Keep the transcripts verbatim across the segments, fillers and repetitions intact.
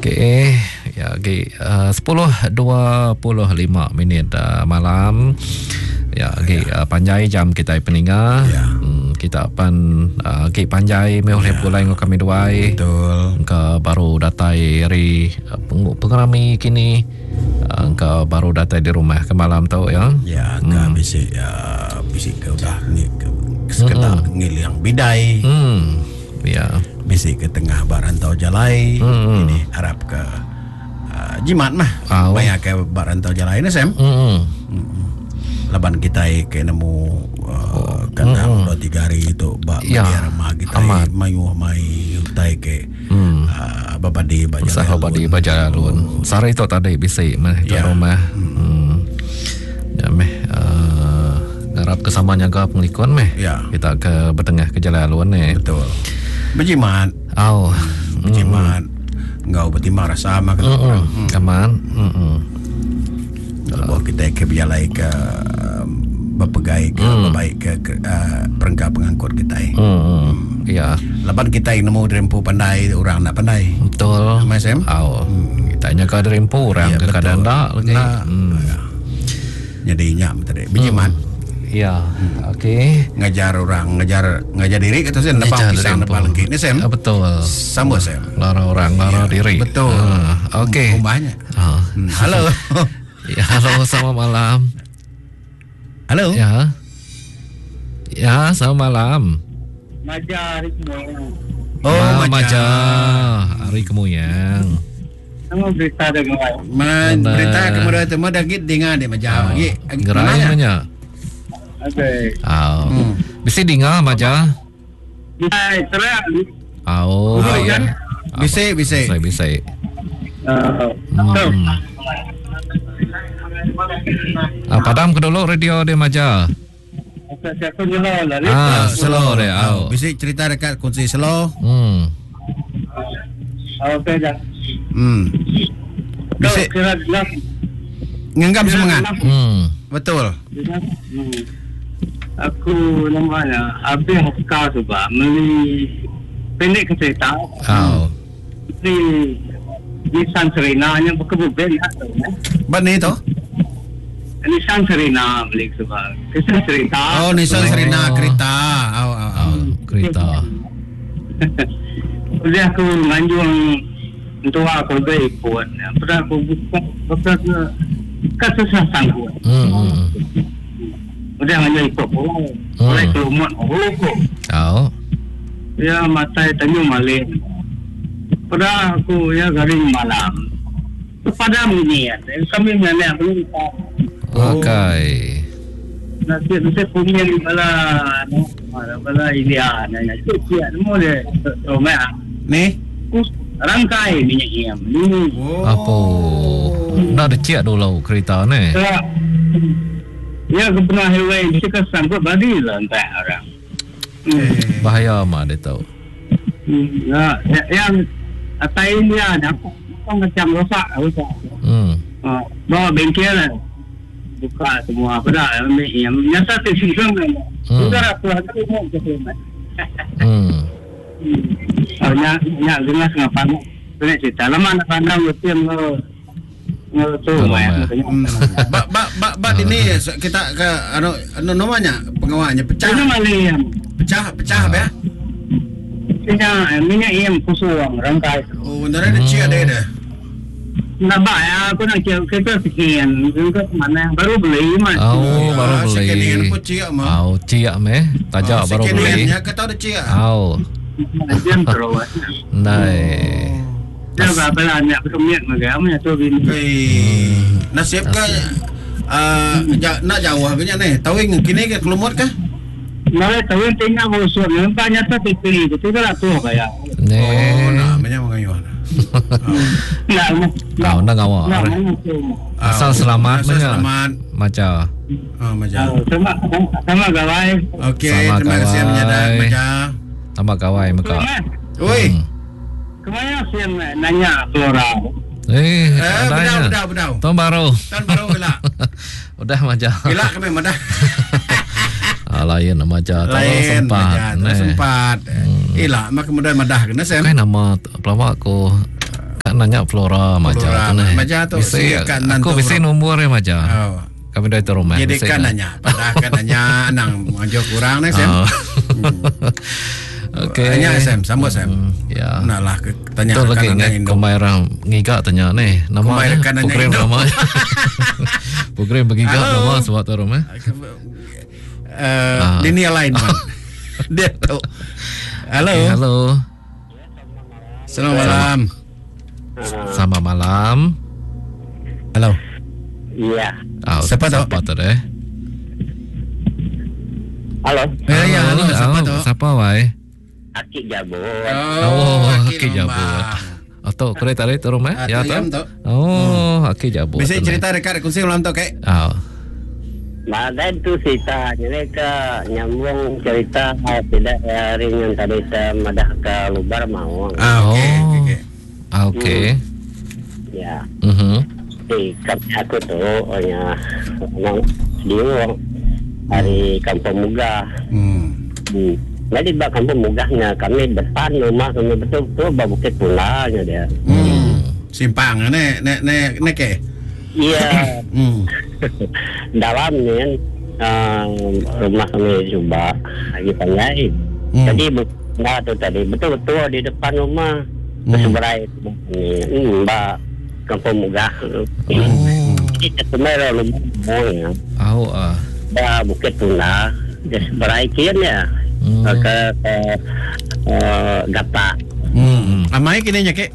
Okey, ya okey. Uh, sepuluh dua puluh lima minit uh, malam. Ya, okey, uh, panjai jam kita peninggal. Ya. Hmm, kita akan uh, okey panjai me oleh pula yang kami duai. Betul. Ke baru datai ri uh, pengerami kini. Uh, ke baru datai di rumah ke malam tau ya. Ya, ke Hmm. bisik uh, bisik ke udah ni ke sekedar Hmm. ngiliang bidai. Hmm. Ya. Bisik ke tengah barantau jalai. Hmm. Ini harap ke uh, jimat mah. Au. Banyak ke barantau jalai ni Sam. Hmm. Laban kita ke nemu uh, kata Mm-mm. dua tiga hari itu bak Ya, ya, rumah kita amat. mayu mai utai ke Hmm. uh, babadi baja Usaha badi baja alun. Sari itu tadi bisa mah di Ya. rumah. Hmm. Ya meh uh, ngarap kesamanya ke penglikon meh. Ya. Kita ke bertengah ke jalan alun eh. Betul. Bejimat, Au. bejimat. Engkau bertimbang rasa sama kata orang. Hmm. Aman. Hmm. Kalau kita ke bialai ke berpegai ke Hmm. berbaik ke, ke uh, perengkap pengangkut kita. Hmm. Ya, Laban kita nemu rempu pandai orang nak pandai. betul. Mas Em? Au. Kita hanya ke rempu orang Ya, ke betul. kadang tak lagi. Nah, Hmm. ya. Jadi nyam tadi. Bejimat. Ya. Okey. Ngajar orang, ngajar ngajar diri kata Sam Ngajar nepang pisang diri nepang pun. lengkit ni Sam. Ah, betul. Sambut Sam. Lara orang, lara Ya, diri. betul. Ah, okey. Umpahnya. Ah. Hmm. Halo. Ya, halo, selamat malam. Halo. Ya. Ya, selamat malam. Maja hari kemoyang. Oh, Ma- Maja. Maja. Hari kemoyang. Nama berita dengan Man, Mana? berita kemudian temu dah git dengar dia Maja lagi. Gerai namanya. Okey. Oh. Hmm. Bisa dengar Maja? Hai, terang. Oh, Oh, ya. kan? Bisa, bisa. Bisa, bisa. Uh, Hmm. Ah, padam ke dulu radio dia Maja. saya pun jelah lah. Ah, slow deh. Oh, Au. bisa cerita dekat kunci slow. Hmm. Okey dah. Hmm. Bisa Kau kira jelas. ngenggam semangat. Hmm. Betul. Hmm. Aku namanya habis suka sebab beli pendek ke cerita. Oh. Beli Nissan Serena yang berkebun Ban ni tu? Nissan Serena beli sebab Nissan Serena. Oh, Nissan Oh. Serena kereta. Oh, oh, oh. Oh, kereta. Udah aku nganjung untuk aku beli pun. Pernah aku buka buka ke kesusah sanggup. Hmm. hmm. Udah nganjung ikut pun. Hmm. Mulai kelumut. Oh, Oh. ya mata tanya malin. Pernah aku ya garing malam. Kepada ini ya. Kami mana belum tahu. Okay. Nanti nanti punya di bala bala bala ini ah nanya tu dia semua dia rumah Ni? kus rangkai minyak iam ni Oh. Apa? Nak ada cek dulu kereta ni. ya ya aku pernah highway dia kan sangkut badi lah entah orang Eh. Bahaya mak dia tahu. Hmm, ya ya- yang atas ini ada apa macam rosak rosak Hmm. ah bawa bengkel lah buka semua pada ambil yang nyata tu sistem kan Hmm. sudah aku ada mau ke sana Hmm. Banyak banyak dengar ngapan. Kena cerita lama nak pandang betul lo. Lo tu Betul, mai. Mak. Hmm. Ba ba ba ba ini kita ke anu anu namanya pengawalnya pecah. Jangan malam. Pecah, pecah ya. Kena minyak yang kusung rangkai. Oh, benar ada cia dia dah. Nampak ya, aku nak kira kereta sekian. Kereta mana? Baru beli mas. Oh, baru beli. Second hand pun cia mah. Oh, ciak meh. Tajak baru Second beli. hand-nya kata ada cia. Oh. Jam terus. Nai. Dia berapa lah nak bermiak maga, mana tu bin. Eh, nasib ke ah ja, nak jauh agaknya ni. Tawing kini ke kelumut kah? Mari tahu tinggal musuh. Nampak nyata tipi. Itu kan tu kaya. Ne. Oh, nah, banyak mengayuh. Nak Oh, nak awak. Asal selamat Asal banyak. selamat. Macam. Oh, macam. Sama sama gawai. Okey, Sama terima kasih kawan. menyadak macam. Tambah kawai muka. Oi. Hmm. Kemana sih nanya Flora? Eh, Eh, bedau, adanya. bedau, bedau. Tahun baru. Tahun baru gelak. Udah macam. Gelak kami madah. Ah, lain macam. Lain sempat. macam. Tak sempat. Ilah, mak kemudian madah kena Sam. Kan nama pelawak aku. Kan nanya Flora Maja. Flora Maja tu siakan aku bisa nombor ya Maja. Oh. Kami dah itu rumah. Jadi kan nanya, padahal kan nanya nang majo kurang nih Sam. Oh. Okey. Tanya Sam, sambut Sam. Hmm, ya. Naklah tanya kan lagi ingat kemairang ngigak tanya nih nama program nama. Program bergigak nama sebab tu rumah. Eh dunia lain man. Dia tahu. Halo. Okay, halo. Selamat malam. Selamat malam. Halo. Iya. Oh, siapa tu? Siapa tu deh? Halo. Eh, ya, halo. Siapa tu? Siapa wai? Aki Jabut. Oh, Aki Jabut. Atau kau tahu itu rumah? Ya tu. Oh, Aki Jabut. Bisa cerita dekat kunci ulang tu kek? Oh. Bagai tu cerita, mereka nyambung cerita tidak hari yang tadi saya madah ke Lubar Mawang. Ah, okey, okey. Ah, okey. Ya. Mhm. Di kampung aku tu, hanya orang Diwong hari Kampung Mugah. Hmm. Hmm. Jadi di Kampung Mugahnya kami depan rumah kami betul-betul Bukit Pulanya dia. Hmm. Simpang ne ne ne ne ke? Iya. Hmm. Dalam ni uh, rumah kami coba lagi panjai. Hmm. Jadi nah tu tadi betul-betul di depan rumah berseberai ni hmm, Mbak Kampung Mugah. Oh. Kita kemana rumah ya. Oh ah. Dah Bukit Pula, dia seberai kian ya. Hmm. Ke ke uh, Gapa. Hmm. Amai kini nya ke?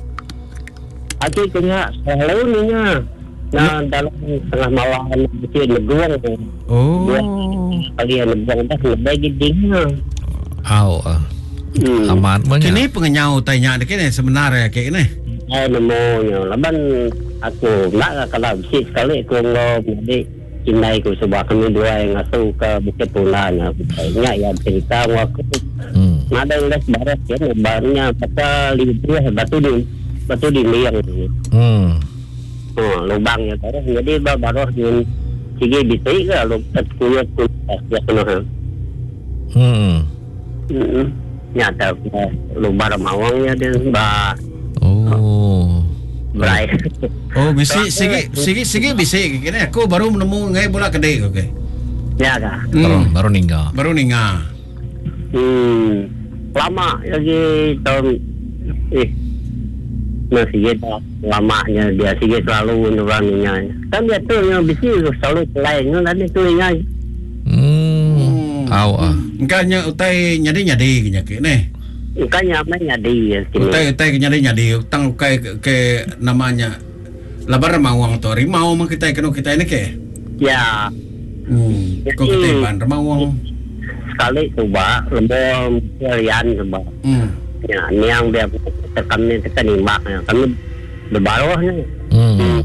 Aku kena selalu ni nya. Nah, dalam tengah malam mesti neguang tu. Oh. Kalian neguang dah lebih gedingnya. Oh ah. Hmm. Amat banyak. Kini pengenyau tanya dek ni sebenarnya kek ni. Saya nemunya. Laban aku nak kalau bisik sekali aku ngom jadi kinai ku sebab kami dua yang ngasuh ke Bukit Pulanya. Banyak yang cerita aku. Hmm. Ada yang les barat ya, barunya pasal libur batu di batu di liang. Hmm. Oh, lubangnya terus jadi baru yang sige bisik ke lubang kulit kulit ya kena. Hmm. Hmm. Nyata lubang mawangnya dia ba. Oh. Baik. Oh, bisik sigi sigi sigi bisik kini aku baru menemu ngai bola kedai okey. Ya kah? Baru baru ninggal. Baru ninga. Hmm. Lama lagi tahun eh masih kita lamanya dia sikit selalu nuraninya. Kan dia tu yang bisik selalu lain tadi tu ingat. Hmm. Au ah. Engkanya utai nyadi-nyadi nya ke ni. Ikannya apa nyadi ya sini. Utai utai nyadi-nyadi utang ukai ke, ke namanya labar mawang tu rimau mah kita kena kita ini ke. Ya. Hmm. Kau kita ban mawang. Sekali coba lembong kalian coba. Hmm. Ya, ni yang dia tekan ni tekan imak ya. Kami berbaruh ni. Hmm.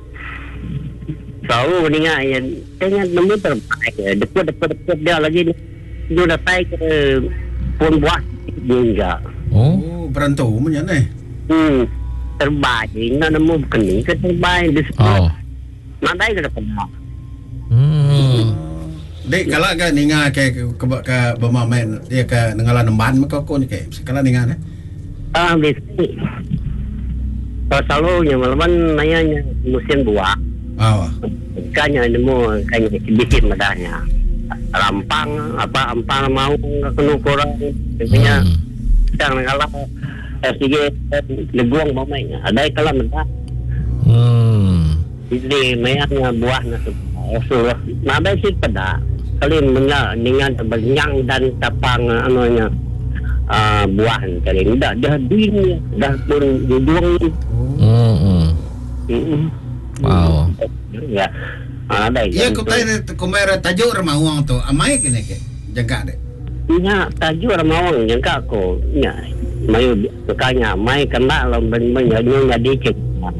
Tahu ni nga yang tengah nemu terbaik ya. Dekat-dekat dia lagi ni. Dia dah tay ke pun buah dia enggak. Oh. Oh, berantu punya ni. Hmm. Terbaik. Nak nemu bukan ni ke terbaik di Oh. Nadai ke depan. Hmm. Dek kalau ke ninga ke ke ke, ke bermain dia ke nengala nemban maka kau ni ke. Sekala ninga ni. Ah, bisik. Kalau selalunya malaman nanya musim buah. Oh. Kanya nemu kanya sedikit medahnya. Rampang apa ampang mau kena kurang. Sebenarnya sedang kalau sedikit leguang mamanya. Ada kalau medah. Hmm. Jadi mayanya buah nasi. Usul. Nada sih pada. Kali menga dengan bernyang dan tapang anunya. Uh, buah kali ini dah dah duit dah pun dudung. Hmm. Hmm. Wow. Ya. Ah, ada. Ya kau tanya kumera tajuk remawang tu amai kini ke. Jaga dek. Ya, tajuk remawang jangka aku. Ya. Mayu bekanya mai kena lo menyanyi jadi cek.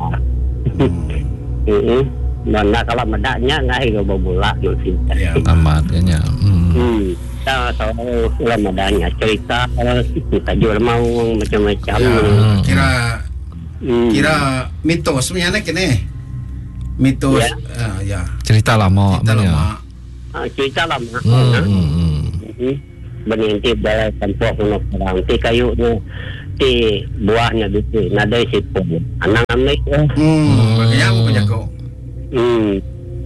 Hmm. Mana kalau medaknya ngai go bola yo sih. Ya. Amat kayaknya. Hmm. Hmm. Kita tahu Ramadanya cerita tajuk remawang macam-macam. Ya, Hmm. kira Hmm. kira mitos sebenarnya kini. Mitos Ya. uh, ya. Cerita lama Kita mana? lama. Ah, cerita lama. Hmm. Hmm. Hmm. Berhenti dalam tempoh kuno perang. Ti kayu ni ti buahnya gitu. Nada sipun. Anang amik. Hmm, makanya aku penjago. Hmm.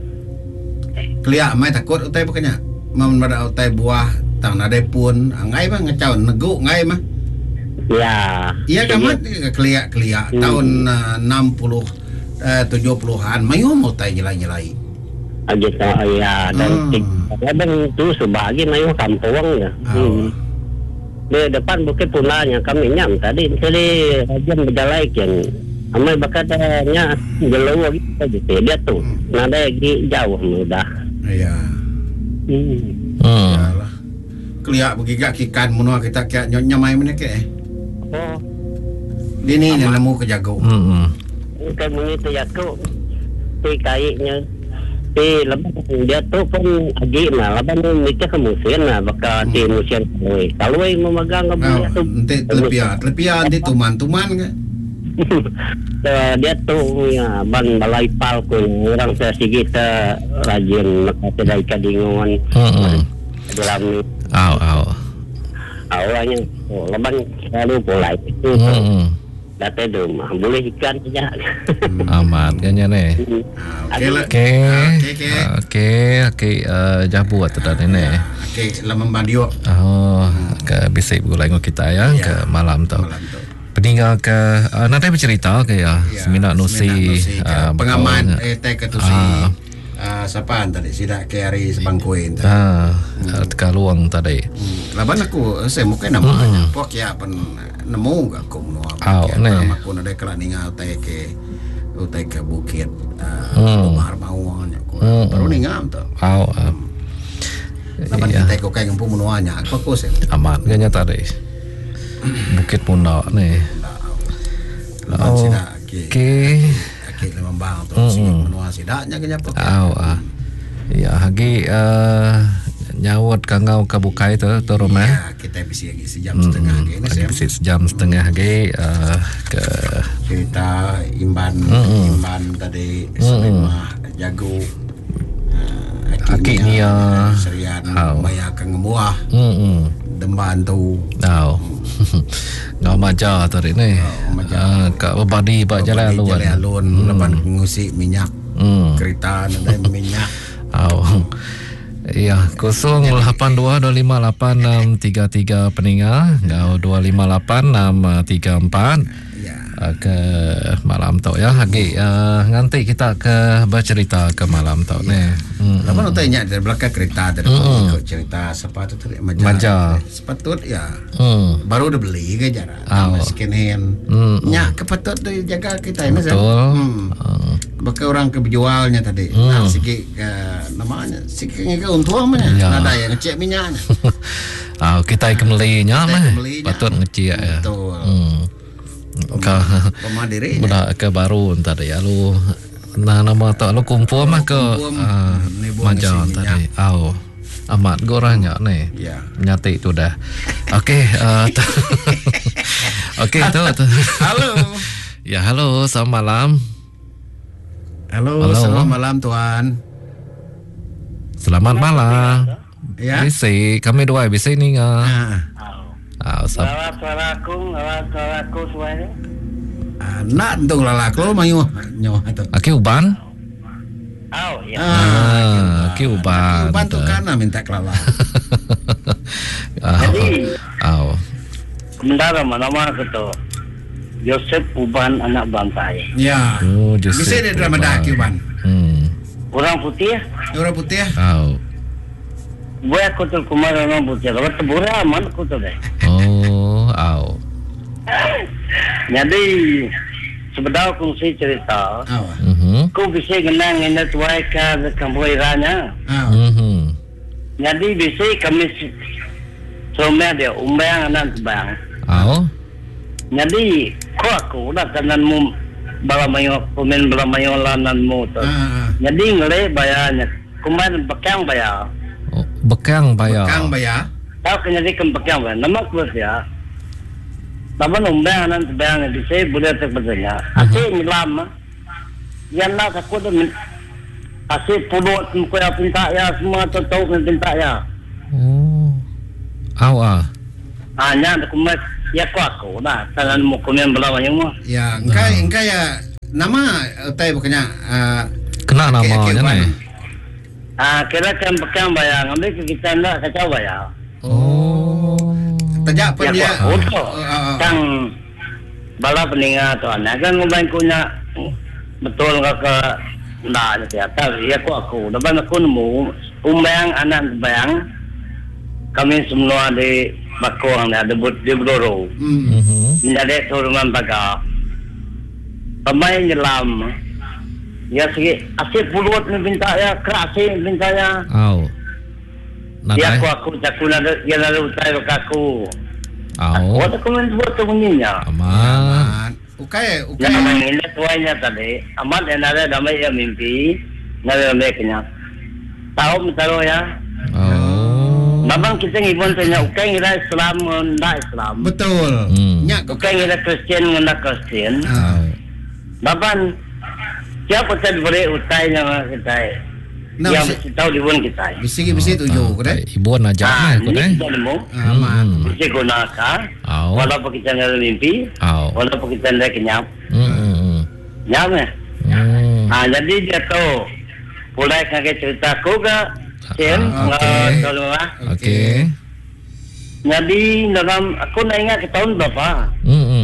Kelia mai takut utai bukannya. Mam pada utai buah tang nada pun ngai mah ngecau negu ngai mah. Ya. Iya kamat kelia kelia Hmm. tahun uh, enam puluh uh, tujuh puluhan mayu mau utai nyelai-nyelai. Aja ya dan Hmm. kadang itu sebagai mayu kampung ya. Oh. Hmm. Di depan bukit punanya kami nyam tadi tadi ajan berjalai kan amai bakatnya gelau gitu gitu dia tuh nada lagi jauh mudah. Iya. Hmm. Hmm. Yalah. Kelia begigak kikan munua kita kayak nyonya mai mana ke. Oh, Dini ni nemu ke jago. Hmm. kan begitu ya kau ti kayaknya ti lepas dia tuh pun agi nah lepas ni nikah ke musim nah bakal ti musim kalui kalui memegang ke Oh, dia tuh nanti telepia, telepia nanti tuman-tuman ke. Eh, dia tuh ya ban balai pal ku orang saya sikit eh, rajin makasih dari kadingon Hmm. dalam ni Au au. awalnya oh, leban selalu pulai itu Hmm. data rumah boleh ikan saja. Amat kayaknya nih. Ah, okey lah. Okey. Okey, okey. Okey, okey uh, jabu atau dah ni. Okey, lamang bandio. Oh, ke bisik gulai dengan kita ya, Ya. ke malam tu. Malam tu. Peninggal ke uh, nanti bercerita ke ya, Ya, Seminak Nusi, Nusi, uh, pengaman eh teh ketusi. Ah. Ah, sapaan tadi sidak ke hari sebangkuin tadi. Ah, uh, teka luang tadi. Hmm. Laban aku saya mungkin namanya. Pok ya pen nemu gak aku menua. Au, ne. Nama aku nade kelak ningal teh ke utai ke bukit. Hmm. Rumah Mawang aku. Hmm. Baru ningal tu. Au, uh, Laban iya. kita ko kay ngampu menuanya. Aku aku sih. Amat kayaknya tadi. Bukit Pundak ni. Laban Oh, sidak ke. Okey. Ke lemang bang tu Hmm. si menua sidaknya ke nyapa. Au ah. Ya, hagi uh, nyawat kangau kabukai tu tu rumah. Ya, kita bisa lagi sejam setengah ke ni Lagi saya. bisik sejam setengah lagi uh, ke Kita imban Mm-mm. imban tadi selama jago. Uh, Akiknya. serian Au. bayar ke ngemuah hmm demban tu. Au. Ngau maja tadi ni. maja. Ah, Kak berbadi pak jalan luan. Jalan alun lepas ngusik minyak Hmm. kereta ada minyak. Au. Ya, kosong lapan dua dua lima lapan enam tiga tiga peninggal, ngau dua lima lapan enam tiga empat. Ya. Uh, ke malam tu ya hagi uh, nanti kita ke bercerita ke malam tu ni. Hmm. Lepas tu tanya dari belakang kereta dari Mm-mm. ikut cerita sepatu tadi maja. Maja. Sepatu ya Hmm. baru udah beli ke jarak. Au. Sama second hand. Hmm. Nyak kepatut tu jaga kita ini. Betul. Hmm. Uh, Bakal orang kejualnya tadi. Hmm. Nah, sikit ke namanya sikit ke untung mana. Ya. Ada yang ngecek minyaknya. ah, kita ikan belinya Kita mah. belinya. Patut ngecek ya. Betul. Hmm. Ke Pemadiri. budak ke baru tadi ya lu. Nah nama tak lu kumpul mah ke kumpul. uh, Ni buang Maja isi tadi. Au. Amat goranya ni. Ya. Nyati tu dah. Okey, uh, tu- okey tu, tu. Halo. Ya, halo, selamat malam. Halo, Halo. selamat malam tuan. Selamat malam. Ya. Bisi, kami dua bisi ni ngah. Ah, Ah, sab- Lawat suaraku, lawat suaraku suara. ah, nak tung lalak lo mayu nyoh itu. Aki uban? Oh, ya. Ah, aki uban. Uban tu kan minta kelala. Ah, Jadi, au. sementara nama aku tu Yosef Uban anak Bantai. Ya. Oh, Joseph. Bisa dia drama dah Uban. Hmm. Orang putih, Orang putih. Au. gue aku tu kemarin orang putih. Kalau tebura aman aku tu deh. Oh, au. Jadi sebenarnya aku mesti cerita. Awak. Mhm. Aku bisa kenang ini tuai ke kampung iranya. Awak. Mhm. Jadi bisa kami somnya dia umbang anak bang. Au. Jadi kau aku dah kananmu bala mayo komen bala mayo lananmu tu. Ah, Jadi ngele bayarnya. Kumain bekang bayar. Oh, bekang bayar. Kang bayar. Tahu kenyari kan bekang bayar. Nama aku ya. Taman umbang anak bang bisa boleh terberjaya. Asyik milam. Yang nak aku tu asyik puluh muka yang pinta ya semua tu tahu kan pinta ya. Oh. Au ah. Hanya aku mas ya ku aku dah tangan mu komen belawan yang mu. Ya, engkai engkai ya nama utai bukannya uh, Kena namanya ni. Ah, kira kan pekan bayang, ambil ke kita nak kacau bayang. Oh. Tajak pun Ya dia. ku aku. Oh, oh, oh. Kang bala peninga tu anak kan ngomong kunya betul ke ke ndak dia tahu ya ku aku depan aku nemu umbayang anak bayang kami semua di Bakong ada di Bloro Hmm. Mhm. menjadi turunan baga pemain nyelam ya sikit asyik pulut ni minta ya kerasi minta ya Au. Nak ya eh? aku aku cakuna dia lalu utai aku Au. aku ada komen buat tu bunyinya Aman. Aman. Ukai ukai. yang ini tuanya tadi amat yang ada damai ya mimpi nada damai kenya tahu mitaro ya Oh. babang kita ngibon tanya ukai ngira Islam ndak Islam Betul. Hmm. Nyak ukai ngira Kristen ndak Kristen Au. babang siapa tadi boleh utai yang kita Nah, yang bisi- mesti tahu di bun kita bisi-bisi tujuh ko deh. Ibu nak ajak ah ni aku ini deh. kita nemu Aman. mesti gunakan Au. walaupun kita ngira mimpi Au. walaupun kita ngira kenyap Hmm. Hmm. nyam eh Hmm. ah jadi dia tahu mulai kaget cerita aku ke Sen, Ah, okey. kalau lah. Okey. Jadi dalam aku nak ingat ke tahun berapa? Hmm.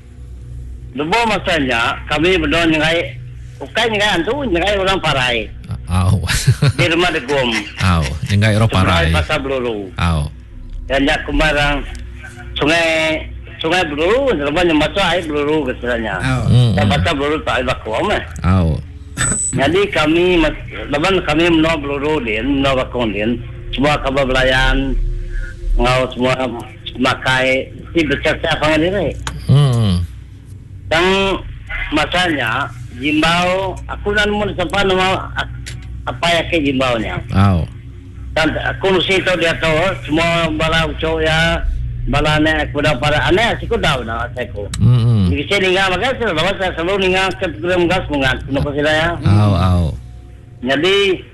Dulu masanya kami berdua nyengai, ukai nyengai antu nyengai orang Parai Au. di rumah Degom. Au. Jangan Eropah Sebelah rai. pasar Bluru. Au. Dan jak kumarang sungai sungai Bluru, rumah yang masuk air Bluru keselanya. Oh. Hmm. Dan pasar Bluru tak ada bakuam eh. Au. Jadi kami, lepas kami menolak Bluru din, menolak bakung din, semua kabar belayan, ngau semua makai, si bercakap apa diri. Hmm. Dan masanya jimbau, aku dan mun sampai nama apa ya ke jimbaunya. Au. Dan aku mesti tahu dia tahu semua bala ucap ya, bala ne aku dah para aneh, aku dah dah aku. Hmm. Jadi saya ningal maka saya bawa saya selalu ningal ke program gas mengat, kenapa saya? Au. Au. Jadi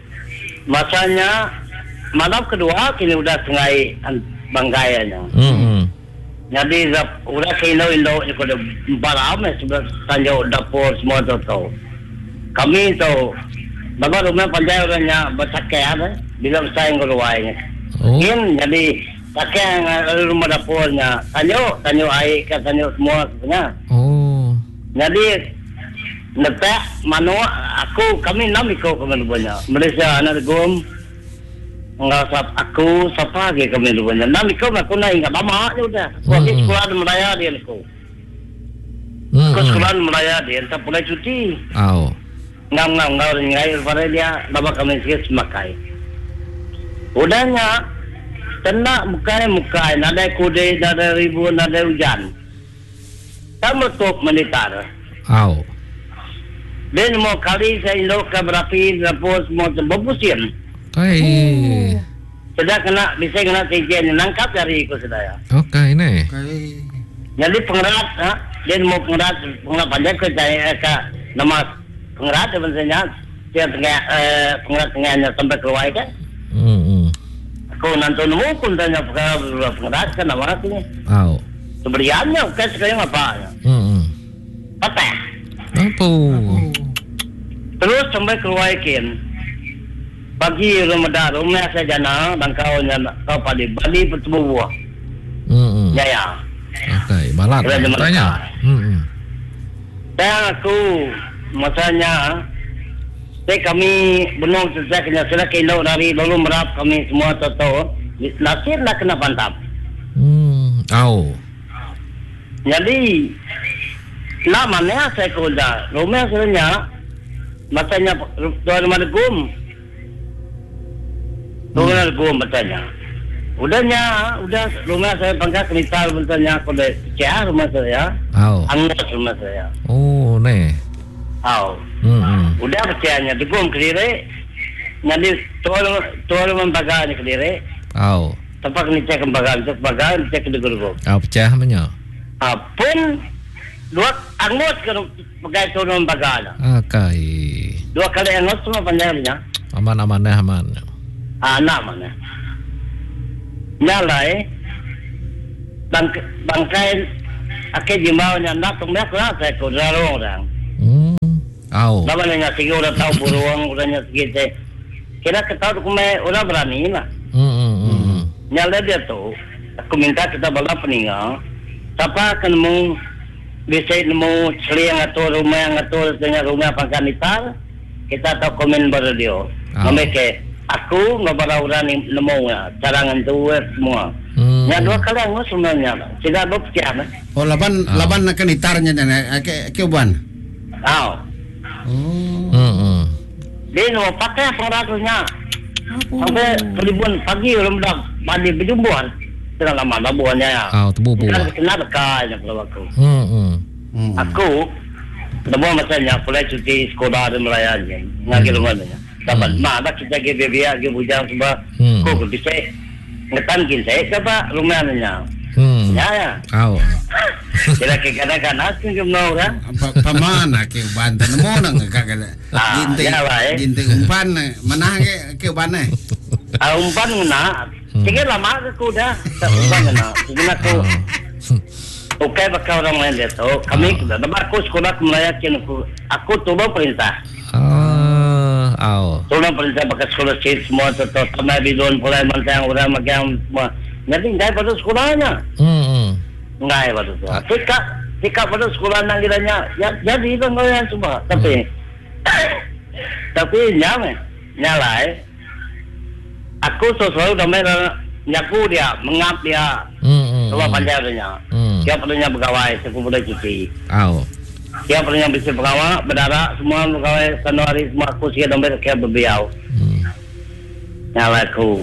masanya malam kedua kini udah sengai banggayanya. Hmm. Jadi udah kini indo ni kau dah baram sebelah tanjau dapur semua tu tahu. Kami tahu, bapak rumah panjang orangnya bercakai apa? Bila saya ngeluainya. Oh. Ini jadi pakai rumah dapurnya. Tanjau, tanjau air, kan tanjau semua punya. Oh. Jadi netak mano aku kami enam ikut kami rupanya Malaysia anak gom enggak sap aku siapa lagi kami rupanya enam ikut aku nak ingat lama je udah aku Hmm. sekolah di Melaya dia aku Hmm. aku sekolah di Melaya dia tak boleh cuti Au. ngam ngam ngau ngai pada dia bapa kami sikit semakai udahnya kena mukai mukai nada kude nada ribu nada hujan tak metuk menitar Au. dan mau kali saya indok ke berapi dapur semua berpusin. Kai. Sudah kena bisa kena tijen nangkap dari ikut saya. Okey ni. Ukai. Jadi pengerat, ha? Dan mau pengerat pengerat panjang ke saya ke nama pengerat sebenarnya dia tengah eh, pengerat tengahnya sampai keluar kan. Hmm. Aku nanti nemu pun tanya pengerat kan nama aku ni. Au. Seberiannya kan sekarang apa? Hmm. Apa? Apa? Terus sampai keluar ikan. Pagi Ramadan, rumah saya jana dan kau kau pada Bali bertemu buah. Hmm. Ya ya. Okey, balat. Kira dia Tanya. Hmm. Dan aku masanya saya kami benung selesai kena sudah kilo dari lalu merap kami semua tahu nasir nak kena pantap. Hmm. Au. Jadi namanya saya kuda rumah sebenarnya masanya tuan rumah gum rumah gum bertanya udahnya udah rumah saya pangkat misal bertanya aku dah cah rumah saya Au. anggap rumah saya Oh, ni. au Hmm. udah percayanya digum kediri nanti tuan tuan rumah bagan kediri Au. tempat ni cek bagan cek bagan cek kediri Au pecah punya. pun dua anggota ke pegawai turun bagala. Okey. Dua kali anggota semua panjangnya. Aman-aman dah aman. Anak mana? Nyalai. bang bangkai akhir jimau nyandak tumyak lah saya kodaro orang. Hmm. Au. Lama nanya sih orang tahu buruang orangnya segitu. Kira ketahu kumai orang berani lah. Hmm. Hmm. Nyala dia tu. Aku minta kita bala peninggal. Siapa akan mau bisa nemu seliang atau rumah yang atau dengan rumah pangkanitar. Kita tahu komen baru dia. Nama ke aku nggak bara orang nemu ya. Carangan tu semua. Hmm. Nya dua kali aku sebenarnya. Tidak berpikir. Oh laban oh. laban nak nitarnya dan ke keban. Oh. Oh. Hmm. Dia no pakai pengratunya. Sampai ribuan pagi orang dah mandi berjumbuan. Tidak lama dah buahnya ya. Au tebu bu. Kita kena dekat kalau aku. Hmm. Hmm. Aku Demo macamnya mulai cuti sekolah dan melayani ngagi rumahnya. Dapat mana kita ke biaya ke bujang sebab kok bisa ngetan kita ke apa rumahnya. Hmm. Ya ya. Au. Kira ke kadang-kadang aku ke orang. Pamana ke bantan mo nang kagala. Dinte dinte umpan mana ke ke bana. Ah umpan ngena. Sige lama aku dah. Umpan ngena. Sige aku. Okey bakal orang lain dia tu. Kami dah aku sekolah melayakin aku. Aku tubuh perintah. Ah, au. Tubuh perintah bakal sekolah sih semua tu tu. Kami bidon mulai macam orang macam semua. Jadi ngai pada sekolahnya. Hmm. Ngai pada tu. Tika tika pada sekolah nang kiranya. Ya jadi itu ngai semua. Tapi tapi nyame nyalai. Aku sesuatu damai nyaku dia mengap dia. Hmm. Semua panjangnya. Dia perlunya pegawai, aku boleh cuti. Au. Dia perlunya bisa pegawai, berdarah, semua pegawai Januari semua aku siap dompet kayak berbiau. Hmm. Nyala aku.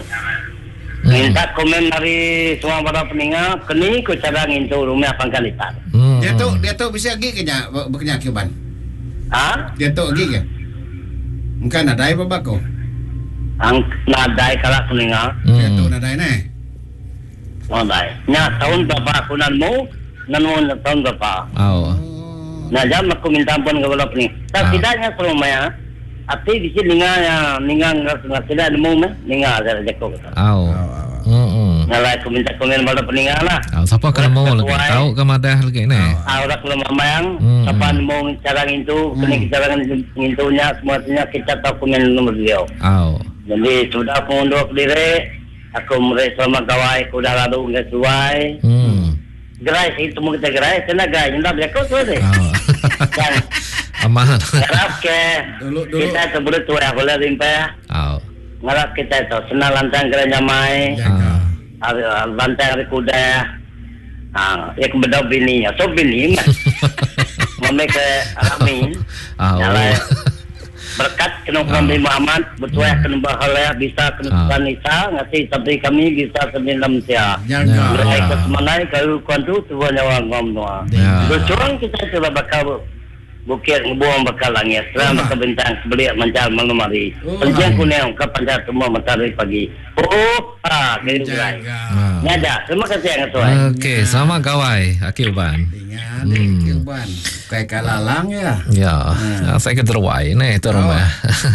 Minta komen dari semua para peninggal, kini aku cara ngintu rumah pangkalitan. Hmm. Dia tu dia tu bisa pergi ke nya berkenyak Cuban. Ah? Dia tu pergi ke? Mungkin nadai apa bako? Ang nadai kalau peninggal. Dia tu nadai ne. Nadai. Nya tahun berapa aku nanmu? Nanmu tahun berapa? Au. Nah jam aku minta ampun kepada pening. Tapi tidaknya ke rumah. Ati di sini ninga ya ninga nggak tidak nemu meh ninga ada jeko. Au. Hmm. Nyala aku minta komen pada peninggal lah. Au siapa kena mau lagi tahu ke madah lagi ni. Ah orang kalau mamayang siapa mau cara ngintu, kini cara ngintunya semuanya kita tahu komen nomor dia. Au. Jadi sudah pengunduk diri. Aku mulai sama kawan aku dah lalu nggak sesuai. Hmm. Gerai sih temu kita gerai, kena gerai, hendak berlaku tu deh. Yang aman. ngarap ke Dulu dulu. kita tu boleh tu ya boleh rimpa. Au. Ngarap kita tu senang lantang gerai nyamai. Jaga. Lantang dari kuda. Ah, ya kebedak bini, so bini mah. Mami ke Amin. Au. Berkat kena kami Muhammad betul ya kena bahagia bisa kena Nisa ngasih tapi kami bisa sembilan sia. Jaga. Mulai ke semanai kalau kuantu tuan nyawa ngom doa. Berjuang kita coba bakal bukit ngebuang bakal langit. Selama ke bintang sebelik mancar menemari. Penjang kuning ke pancar semua matahari pagi. Oh, ah, gitu guys. Nyada. Terima kasih yang tuan. Okey, sama kawai Akil Ban. Ingat Cuban. Kayak kalalang ya. Ya, saya ke terwai ni tu rumah.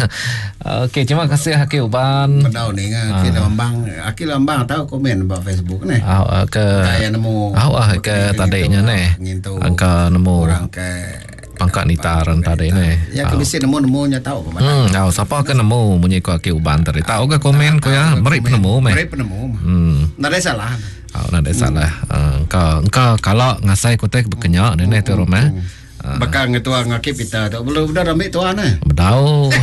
Okey, terima kasih Akil Ban. Padahal ni Akil Lambang, Akil Lambang tahu komen about Facebook ni. Ah, ke Kaya nemu. Ah, ke tadinya ni. Angka nemu orang ke pangkat nitaran tadi ni. Ya ke bisa nemu-nemunya tahu ke mana. Hmm, oh, siapa ke nemu bunyi ko Akil Ban tadi. Tahu ke komen ko ya? Mari penemu meh. Mari penemu. Hmm. Nada salah. Oh, nada salah. Engkau engkau kalau ngasai kotek berkenyak ni tu rumah. Bakal ngetua ngakip kita tu belum dah ramai tuan eh. Bedau.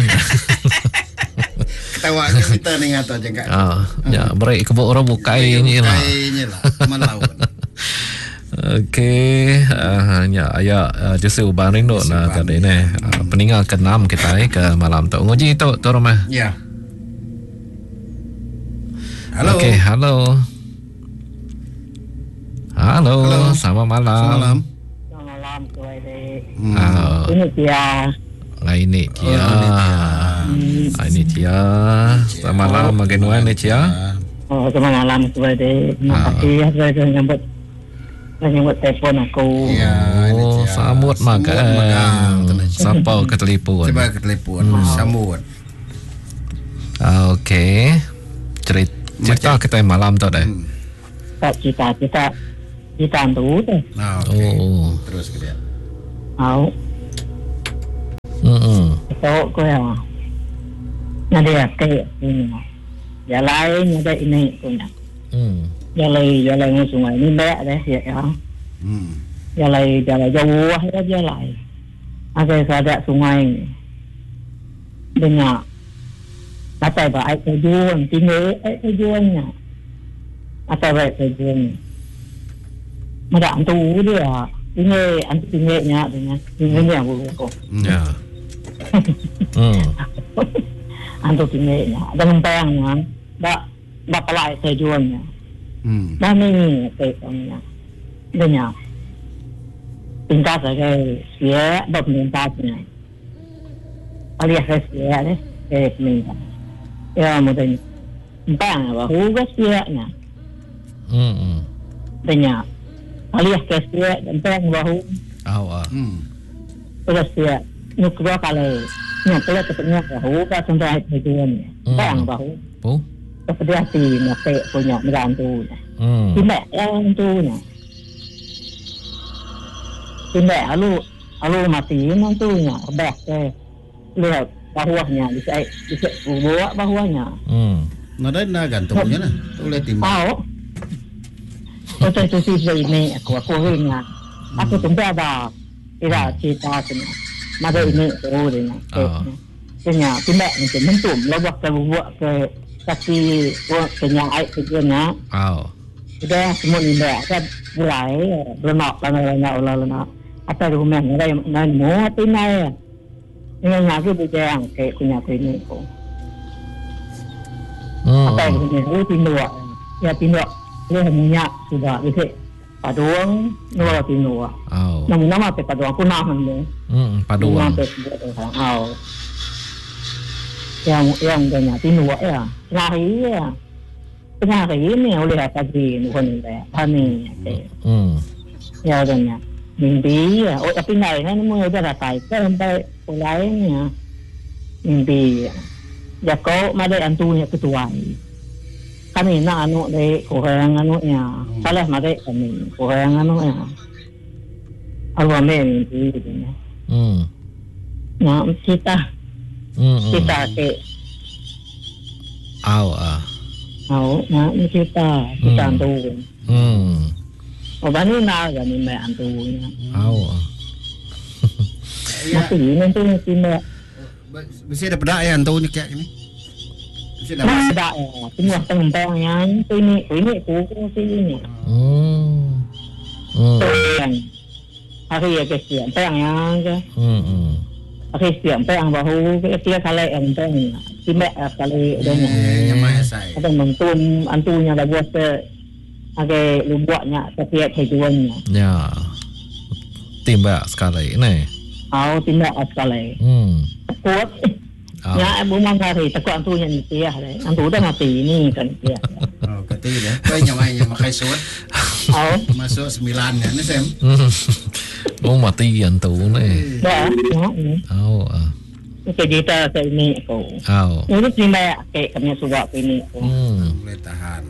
Ketawa kita ni ngata je kak. Ah, ya break kebo orang bukai ni lah. Bukai lah. Malawan. Okey, uh, ya ya justru uban rindu nah tadi ni. Uh, peninggal keenam kita eh, ke malam tu. Nguji tu tu rumah. Ya. Halo. Okey, halo. Halo, halo. Selamat malam. Selamat malam. Malam tu ada. Hmm. Ini dia. Ini dia. Oh, ini dia. Selamat malam bagaimana ni dia? Oh, selamat malam tu ada. Terima kasih sudah nyambut. Nyambut telefon aku. Ya, oh, sambut makan. Siapa ke telefon? Siapa ke telefon? Sambut. Okey. Cerita cerita kita malam tu dah. Tak cerita kita Kita tu tu. Ah, okey. Oh. Terus ke dia. Au. Hmm. Tahu ko ya. Nanti ya kayak ini. Jalan ada ini punya. Hmm. Jalan jalan ni sungai ni banyak deh ya. Hmm. Jalan jalan jauh ya jalan. Ada ada sungai ni. Dengar. Apa ba air terjun, tinggi air terjunnya. Apa ba air terjun. Ada antu dia. Tinggi antu tingginya dengan tingginya buku. Ya. Hmm. Antu tingginya. Ada lempengnya. Dak dak pala air terjunnya. Hmm. Dah ni kayaknya. Dengar. Tingkat saja sia dok tingkatnya. Alias sia deh. Eh ni. Ya mungkin bang bahu sia-nya. Hmm. Dengar. Alias sia bang bahu. Au ah. Hmm. Terus sia. Nuk dua kali. Ni kalau ketemu bahu ka sampai tujuan. Bang bahu. Oh. Kepada hati nak punya merantu. Hmm. Tidak yang tu nya. Tidak alu alu mati nantunya. Bek ke. Lihat bawahnya bisa bisa bawa bawahnya. Hmm. Nada na gantungnya na. Boleh timbang. Tahu. Betul tu sih ini aku aku ingat. Aku tempat ada tidak cerita semua. Mada ini tahu dia. Kenya tidak mungkin mentum lobak ke buat ke kaki kenyang air kenyang. Au. Sudah semua ini kan mulai bermak lana lana lana. Apa rumah ni nak mau tinai. Ini ngaji bujang ke punya ini ko. Hmm. Apa ini lu tinua. Ya tinua. Lu punya sudah bisa paduang nua tinua. Au. Namun nama pe paduang pun nama ni. Hmm. Paduang. Au. Yang yang punya tinua ya. Ngahi ya. Ngahi ni oleh apa di ni ni dah. Hani. Hmm. Ya punya. Mimpi ya. Oh tapi này nó mới ra tại cái hôm nay cô lái nha. Mimpi ya. Ya ko made antunya ketuai. Kami na ano de ko yang ano nya. Salah made kami ko yang ano ya. Alwa men mimpi ya. Hmm. Na kita Hmm. kita ke Au ah. au na kita kita antu. Hmm. Oh bani na ga ni mai antu ya. Au ah. Mati ni tu ni sini. Mesti ada pedak ya antu ni kayak ni. Mesti ada. Ada ya. Semua tentang yang ini ini ku ku sini. Hmm. Hmm. Yang hari ya kesian tang yang ke. Hmm. Hmm. Hari siang tang bahu ke dia kali yang tang. Tidak kali dengan. Yang mai sai. Ada mentum antunya dah buat ke agak lubuaknya setiap tujuannya. Ya. Timbak sekali ni. Au tidak sekali. Hmm. Kuat. Ya ibu mangkari takut antunya ni dia. Antu dah mati ni kan dia. Oh, kata dia. Kau yang mai yang makai suat. Au Masuk sembilan ya ni Sam. Oh mati antu ni. dah. Ya. Au ah. Kita ke ini aku. Au. Ini tidak kayak kami suka ini aku. Hmm. Boleh tahan.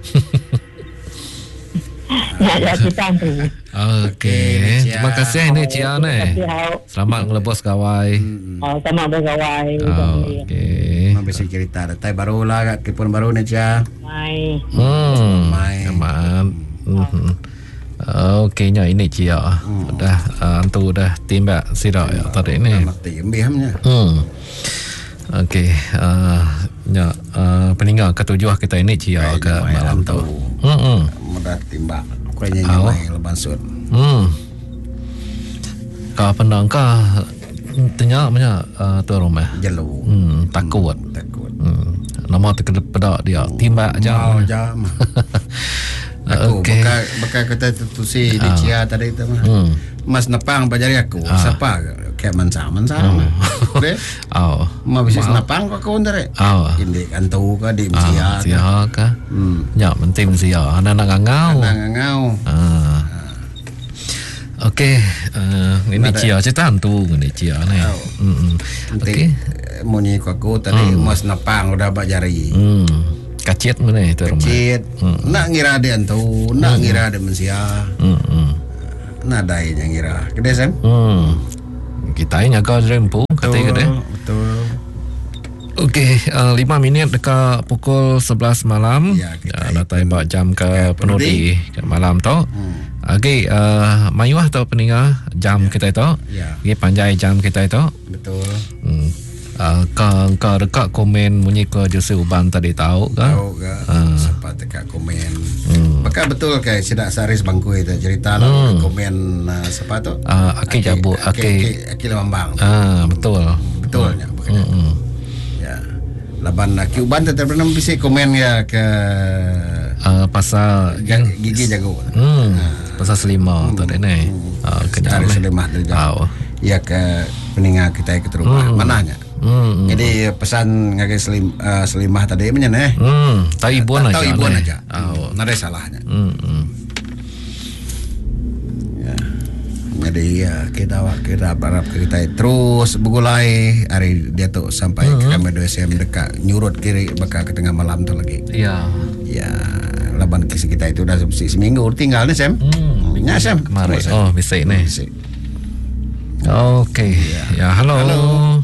Ya, ya kita tu. Okey. Terima kasih ni Cia ni. Selamat ngelebos gawai. Oh, sama bergawai. Okey. Mau besi cerita datai baru lah kat kipun baru ni Cia. Mai. Hmm. Mai. Selamat. Hmm. Okey nya ini Cia. Dah uh, antu dah timbak sirak ya tadi ni. Mati embihamnya. Hmm. Okey. Uh, nya uh, peninggal ketujuh kita ini Cia ke malam tu. Hmm. Mudah timbak. Kuenya nyamai leban sud. Hmm. Kau pernah kau tanya mana uh, tu rumah? Jelu. Hmm, takut. Takut. Hmm. Nama terkena pedak dia. Timbak aja. Mau jam. Aku Okey. bakal bakal kata tusi di Cia tadi itu mah. Hmm. Mas napang bajari aku. Ah. Siapa? Kayak mansa-mansa. Deh. Au. Mau bisa napang kok kau ndare. Au. Ini antu ka di Ah, Cia. sia ka. Hmm. Ya, penting sia. Anak-anak ngau. Nang ngau. Ah. Okey, uh, ini Ada- Cia cerita hantu ini Cia ni. Au. Hmm. Nanti Okey. munyi ku aku tadi mas napang udah bajari. Hmm. Kata kacit mana itu rumah. Kacit. Hmm. Nak ngira dia tu, nak hmm. ngira dia mensia. Hmm. hmm. Nak dai yang ngira. Kedai Sam? Hmm. Kita ini agak rempu kata kedai. Betul. Okey, uh, lima minit dekat pukul sebelas malam. Ya, kita uh, dah tiba jam ke penudi ke malam tu. Hmm. Okey, uh, mayuah tu peningah jam ya. Kita itu. Ya. Okey, panjai jam kita itu. Betul. Hmm. Uh, ka ka dekat komen bunyi ke Jose Uban tadi tahu ke? Tahu ke? Uh. Siapa dekat komen. Hmm. Maka betul ke Sidak Saris Bangku itu cerita lah Hmm. komen uh, siapa tu? Uh, Aki Jabu, Aki Aki Lambang. Ah, betul. Betulnya. Hmm. Hmm. Ya. Laban Aki Uban tu pernah bisa komen ya ke Uh, pasal yang gigi jago. Hmm. Pasal selima tu deh ni. Ah, Hari Selimah tu jago. Ya ke peningat kita ke rumah. Hmm. Mananya? Hmm. Jadi pesan ngagai selim, uh, selimah tadi mana eh? Hmm. Tahu ibuan aja. Tahu ibuan aja. Oh. Nada salahnya. Hmm. hmm. Ya. Jadi ya kita kita berharap kita terus begulai hari dia tu sampai hmm. ke kami dua S M dekat nyurut kiri bakal ke tengah malam tu lagi. Ya. Ya, laban kisah kita itu dah seminggu tinggal ni Sam. Hmm. Ya Sam. Kemarin. Sam. Oh, bisa ni. Okey. Ya. ya, halo. Halo.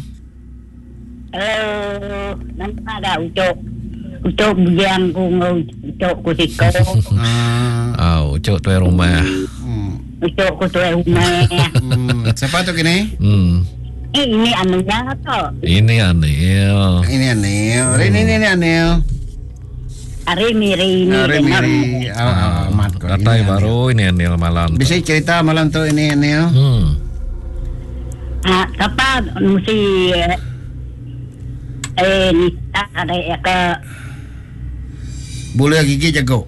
Hello, nampak ada ucok. Ucok yang ku ucok ku siko. Ah, oh, ucok tu rumah. Hmm. Ucok ku tu rumah. Hmm. Siapa tu kini? Hmm. Eh, ini anunya tu. Ini Anil. Ini Anil. Ini ini ini Anil. Hari miri ini. Hari miri. Ah, amat kau. Katai baru ini Anil malam. Bisa cerita malam tu ini Anil? Hmm. Ah, siapa mesti eh ni tak ada ya ke Boleh gigi jago.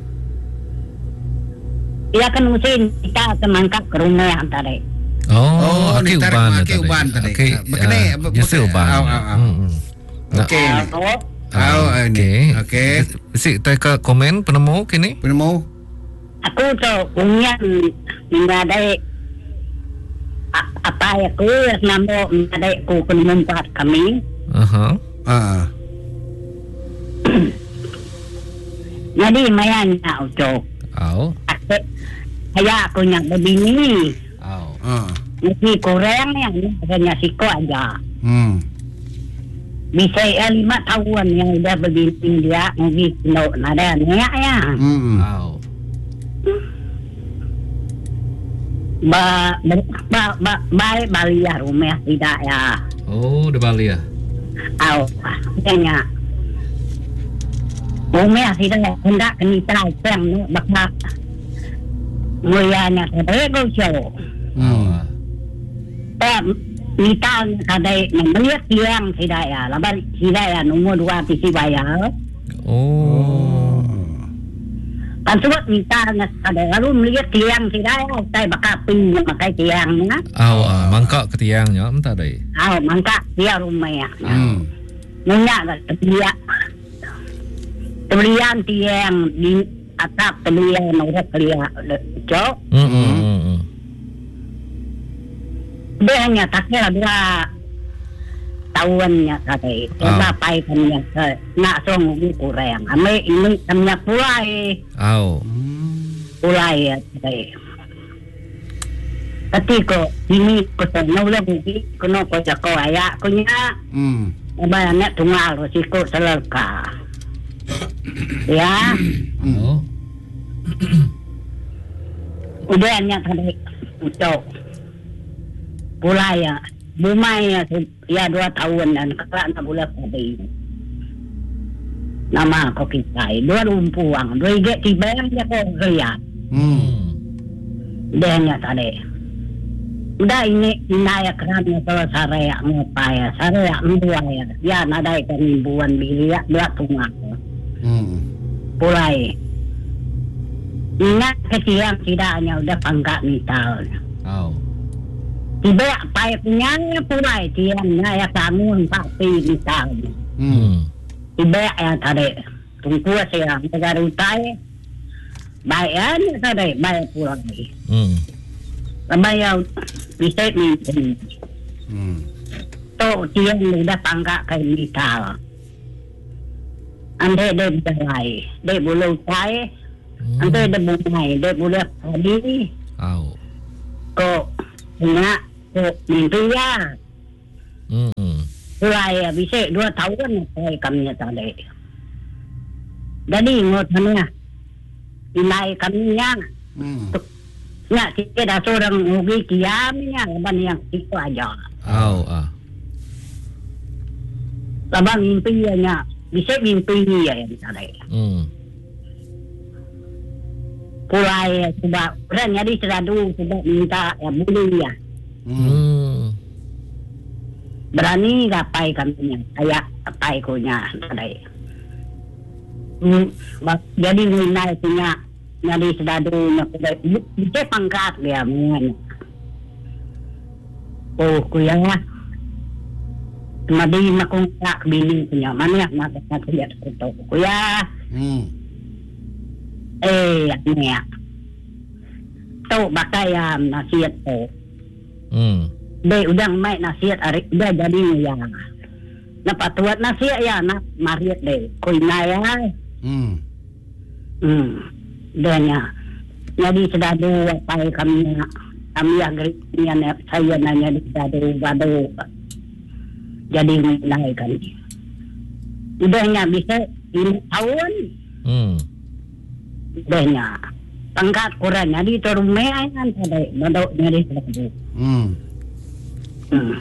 ya kan mesti kita semangkap ke rumah tadi. Oh, Oh, Aki ni tarik Uban Aki Uban tadi. Okey. Begini, ah, be- Jesse be- Uban. au, au, au. Hmm, hmm. Nak- Okey. Oh, Tahu Ah, ini. okey. Okey. Si teka komen penemu kini? Penemu? aku tu punya tidak ada a- apa ya ku nama ada ku penempat kami. Aha. Ah. Jadi mayan na ucok. Au. Aku kaya aku yang begini. Au. Ah. Mesti kurang yang hanya siko aja. Hmm. Bisa ya lima tahun yang udah begini dia mungkin no nada niat ya. Hmm. Au. Ba ba ba ba baik balik ya rumah tidak ya. Oh, di Bali ya. Au, kayaknya rumah tidak hendak kenita peng no bakal mulianya kadai go show. Hmm. Tapi nita kadai melihat siang tidak ya. Laban tidak ya nomor dua tisi bayar. Oh. Pansuat nita kadai lalu melihat siang tidak ya. Saya bakal pinjam pakai siangnya. Au, ah, mangkak ke tiangnya entah deh. Au, mangka dia rumah ya. Hmm. Nanya dia Telian tiang di atap telian orang telian cok. Hmm. hmm, hmm, hmm. Dia hanya taknya dua tahunnya tadi. Coba paikannya ke nak song kurang. Ame ini tamnya pulai Au. pulai ya tadi. Tapi kok ini kok no lagi kono kok jako ayak kunya. Hmm. Banyak tunggal risiko selaka. Ya. Oh. Udah hanya tadi untuk pulai ya. Bumai ya, ya dua tahun dan kelak nak bulan tadi. Nama kok kita dua lumpuang, dua ige tiba yang dia kok lihat. Hmm. Udah hanya tadi. Udah ini inaya kerana kalau saya ngapa ya, saya dua ya. Ya nada ikan mingguan bilia dua tunggal. Hmm. Pulai. Ingat kecilan tidak hanya udah pangkat nital. Au. Tiba apa punya pulai tiangnya ya kamu pasti nital. Hmm. Tiba ya tadi tunggu saya negara utai. Bayan tadi bayar pulai. Hmm. Bayar bisa ni. Hmm. Tu tiang udah pangkat ke nital. ande de belai de bulu tai ande de bungai de bulu padi Au. ko punya ko mimpi ya Hmm. mulai bisa dua tahun saya kami tadi jadi ngotnya nilai kami nya Hmm. ya kita dah seorang ugi kiamnya laban yang itu aja Au ah. laban mimpi nya bisa mimpi ya yang tadi Hmm. mulai coba orang jadi seradu coba minta ya bulu ya Hmm. berani gapai kami kayak gapai kunya tadi hmm, bak- jadi nilai punya jadi seradu bisa pangkat dia mengenai oh kuya madi makung tak bini punya mana nak nak lihat foto kuya Hmm. eh ni ya tu bakaya nasihat tu Hmm. de udang mai nasihat ari udah jadi ya na patuat nasihat ya na mariat de kuina ya Hmm. hmm danya jadi sedadu apa kami kami agaknya saya nanya di sedadu badu jadi nilai kan udahnya bisa lima tahun Hmm. udahnya pangkat kurang jadi terumai kan tadi badu jadi sedadu Hmm. hmm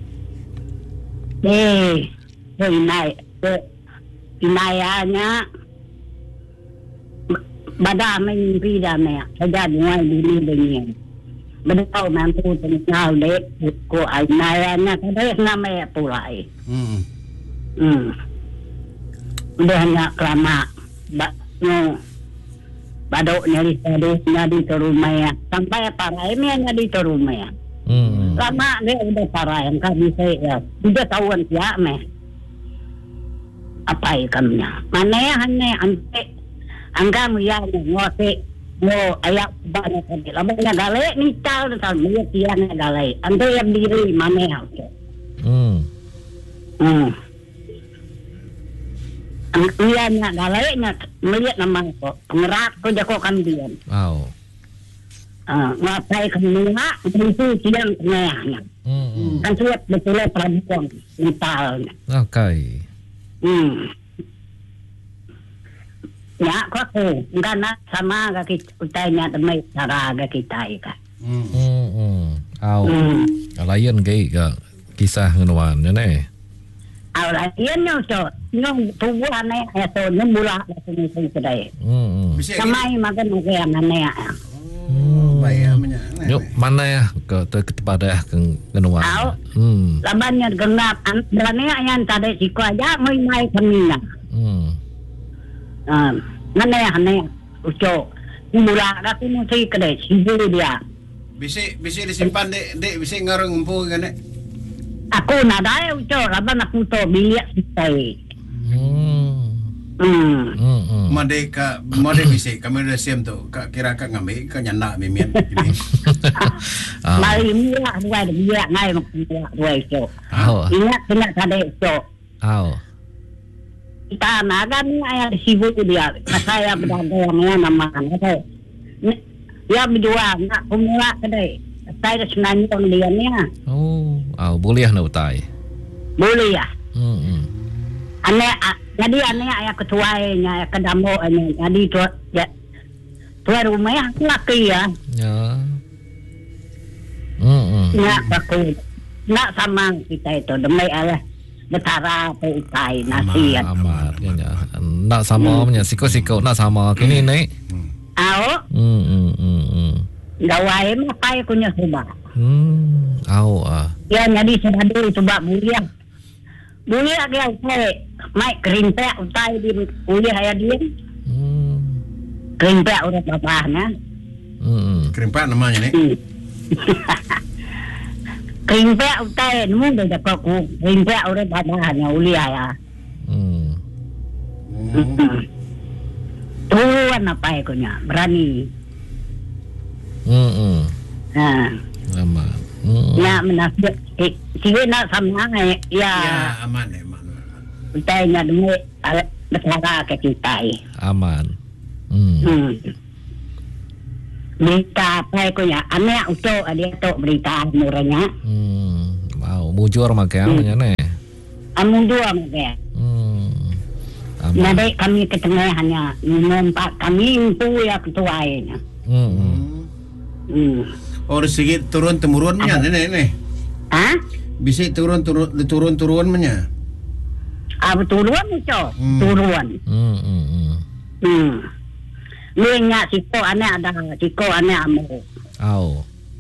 eh kuina inayanya bada mimpi dame saja mulai dini dengan betul mampu tinggal dek ko ainayanya kada nama pulai Hmm. hmm udah hanya lama ba no badok nyari tadi nyari ke rumah ya sampai para ini nyari ke rumah ya Hmm. lama dia udah para yang kami saya udah tahuan ya meh apa ikannya mana ya hanya ante angga muya ngote mo ayak banyak tadi lamanya gale ni tal tal muya tiana gale ante yang diri mana ya Hmm. hmm ang iya na gale na melihat nama ko pengerak ko jako kan dia Au. ah ngapai kemuna itu siang tengahnya Hmm. kan suat betul perempuan mentalnya Okay. hmm ya kok enggak nak sama gak kita utainya temai cara gak kita ika Hmm. Hmm. Hmm. Au. hmm Layan gay ga kisah ngenuan ne. awal yan yung so yung tubuh aneh ya so yung mula na sumising today Hmm. Bisa samay magan ng kaya aneh ya Oh, baik amnya. Yuk mana ya ke te kepada ke ngenuan. Au. Hmm. laban yan genap an berani yan tadi siko aja may may kamina Hmm. ah aneh aneh uco mula na sumising today sibu dia Bisa bisa disimpan dek dek bisa ngarang umpu kan dek. ako na dahil uco laban ako to biliak sitay Hmm. hmm Hmm. Hmm. Made ka made bisa kami udah siam tu. Kak kira kak ngambil kak nyanda mimian ini. Au. mari mula dua dia ngai mula dua uco Au. ingat ingat tadi uco Au. kita naga ni ayah sibuk dia saya berdagang yang nama apa ya berdua nak pemula kedai saya sebenarnya orang dia ni Oh. Au boleh na utai. boleh ya Hmm. Hmm. aneh jadi aneh ayah ketuanya ayah kedamo aneh jadi tu ya tua rumah laki ya Ya. Hmm. Hmm. nak aku nak sama kita itu demi ayah betara utai nasi ya Amat ya. Nak sama punya siko-siko nak sama kini ni. au Hmm. Hmm. Hmm. Hmm. gawai mah pai kunya coba Hmm. Au ah. ya jadi sedadu coba buliah buliah dia utai mai kerintek utai di buliah ya dia Hmm. kerintek udah bapaknya Hmm. Kerimpak namanya nih. hmm. kerintek utai nemu dah jago ku kerintek udah bapaknya uliah ya Hmm. Hmm. tuan apa ya kunya berani Hmm. Hmm. nah Lama. Hmm. ya menasib sih nak sama ya Ya aman deh aman. utainya demi bertara ke kita. Aman. Hmm. Hmm. Berita apa ko ya? Anak uto dia tu berita muranya. Hmm. Mau mujur makanya hmm. ne. Amun dua makanya. Hmm. Aman. Nade kami ketengah hanya nampak kami impu ya ketuanya. Hmm. Hmm. Oh, sikit turun temurunnya nenek ni. Ha? Bisa turun turun turun turunnya. Ah turun itu. Hmm. Turun. Hmm. Hmm. Hmm. Lu ingat siko anak ada siko anak amu. Au.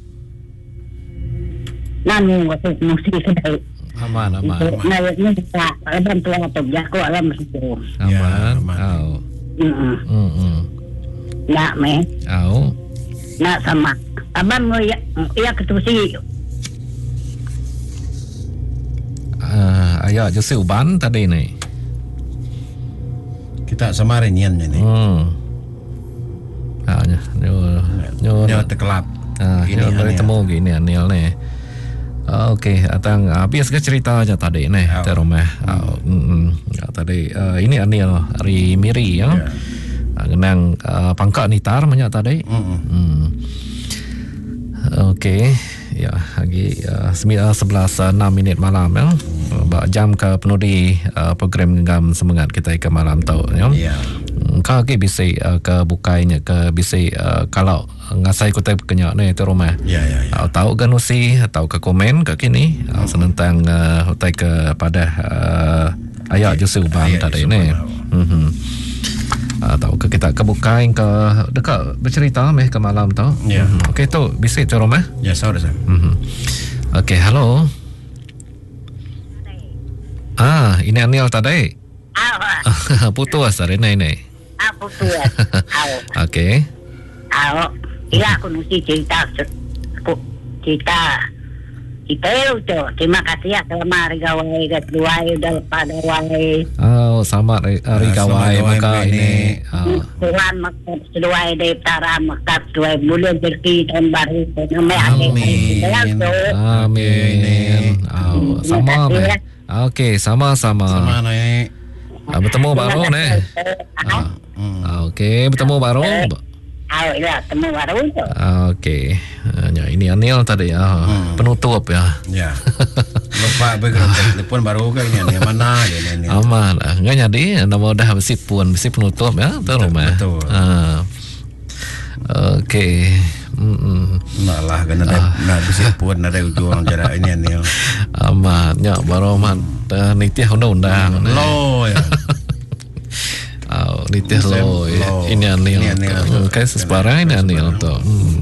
Nanu waktu mesti sedai. Aman, aman. Nah, ini bisa bantu apa jago alam mesti. Aman. Ya, aman. Au. Hmm. Hmm. Hmm. Nak me. Au. Nak sama. Abang mau ya ya ketusi. Ah, ayah Jose Uban tadi ni. Kita samarin yan ni. Hmm. Ah, nyo nyo Nyo terkelap. Ah, Ini nyo boleh Anil. temu gini Anil ni. Ah, okey, atang habis ke cerita aja tadi ni, Oh. terumah. Ah, mm, ya, tadi ah, ini Anil hari Miri ya. Ya. Ah, Genang ah, pangkat nitar banyak tadi. Mm-mm. Hmm. Okey, ya lagi uh, sebelas enam minit malam ya. Ba jam ke penudi uh, program genggam semangat kita ke malam tau ya. Ya. Kau ke bisa uh, ke bukainya ke bisa uh, kalau ngasai kita kenyak ni tu rumah. Ya, ya, ya. Uh, tahu kan usi atau ke komen ke kini uh, senentang uh, hutai kepada uh, ayat Jose Uban Ayat tadi Jose ni. Uban. Mhm. Uh, tahu ke kita ke bukain ke dekat bercerita meh ke malam tau. Ya. Mhm. Okey tu bisa tu rumah. Ya, saudara saya. Mhm. Okey, halo. Ah, ini Anil tadi. Ah, Putus hari ni ni. apa tu? Au. Okey. Au. Iya aku mesti cerita aku cerita kita itu. Terima kasih ya selama hari gawai kedua udah pada wai. Oh, selamat hari, hari Ah, gawai selamat maka gawai ini. ini. Oh. Tuhan maksud kedua dari utara maksud kedua bulan berki tahun baru nama Amin. Amin. Oh, sama kasih meh. ya. Okey, sama-sama. Sama naik. Ah, bertemu baru ni. Ah. Hmm. Ah, okey, bertemu baru. Au, iya, temu baru tu. Ah, okey. Ah, ya, ini Anil tadi ya. Hmm. Penutup ya. Ya. Bapak bergerak telefon baru ke ini ni mana dia ni. Aman lah. Enggak jadi nama dah besi pun besi penutup ya. Betul rumah. betul. Ah. Okey. Hmm. Nak lah kena dah nak bisik pun ada ujung jarak ini ni. Aman. Ya baru aman. Dah nitih undang-undang. Lo ya. Oh, nitih Sam lo. lo. Ini Anil. Ini Anil. Okey, sesebarang ini Anil tu. Hmm.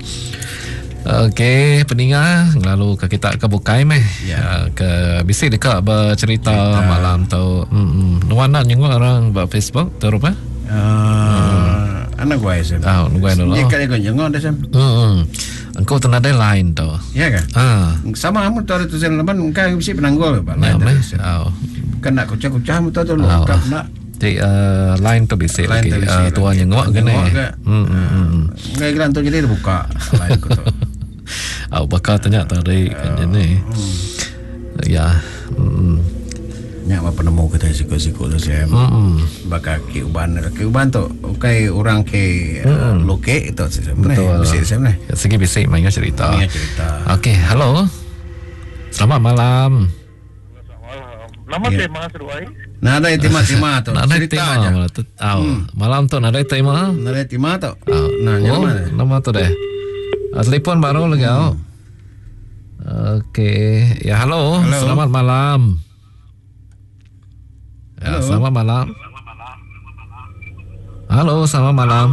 Okey, pendengar lalu ke kita ke bukai meh. Ya. Ke bisik dekat bercerita Cerita. malam tu. Hmm. Nuan nak nyengok orang buat Facebook tu rupa? Ah, anak gua Sam. Ah, nunggu dulu. Dia kali gua jengok dah Sam. Hmm. Engkau tenada lain tu. Ya kan? Ah. Sama kamu tu ada tulisan leban engkau bisik penanggul Pak. Ya, Lain meh. dah. Oh. Kan nak kucah-kucah mu tu tu Oh. kap nak. Di uh, lain tu bisik Lain lagi. tu bisik Uh, tuan lagi. nyengok Tuan ke ni? nyengok ke? Hmm. hmm, hmm. Enggak kira tu jadi dia buka lain ku tu. Oh, bakal tanya tadi kan ni. Ya. Hmm. Nyak apa penemu kita siku-siku tu Sam. Hmm. Bakal ke uban ke uban tu. Okai orang ke uh, loke itu Sam. Betul. Bisik Sam ni. Segi bisik mainnya cerita. Ini cerita. Okey, halo. Selamat malam. Nama Ya. tema seruai. Nada itima-tima tu. Nada Cerita tema aja. malam tu. Oh, malam tu nada tema. Nada itima tu. Oh, Nah, oh, mana? nama tu deh. Uh, telefon baru lagi. Oh. Okey, ya halo. Halo. Selamat malam. Ya, Halo. selamat malam. Halo, selamat malam.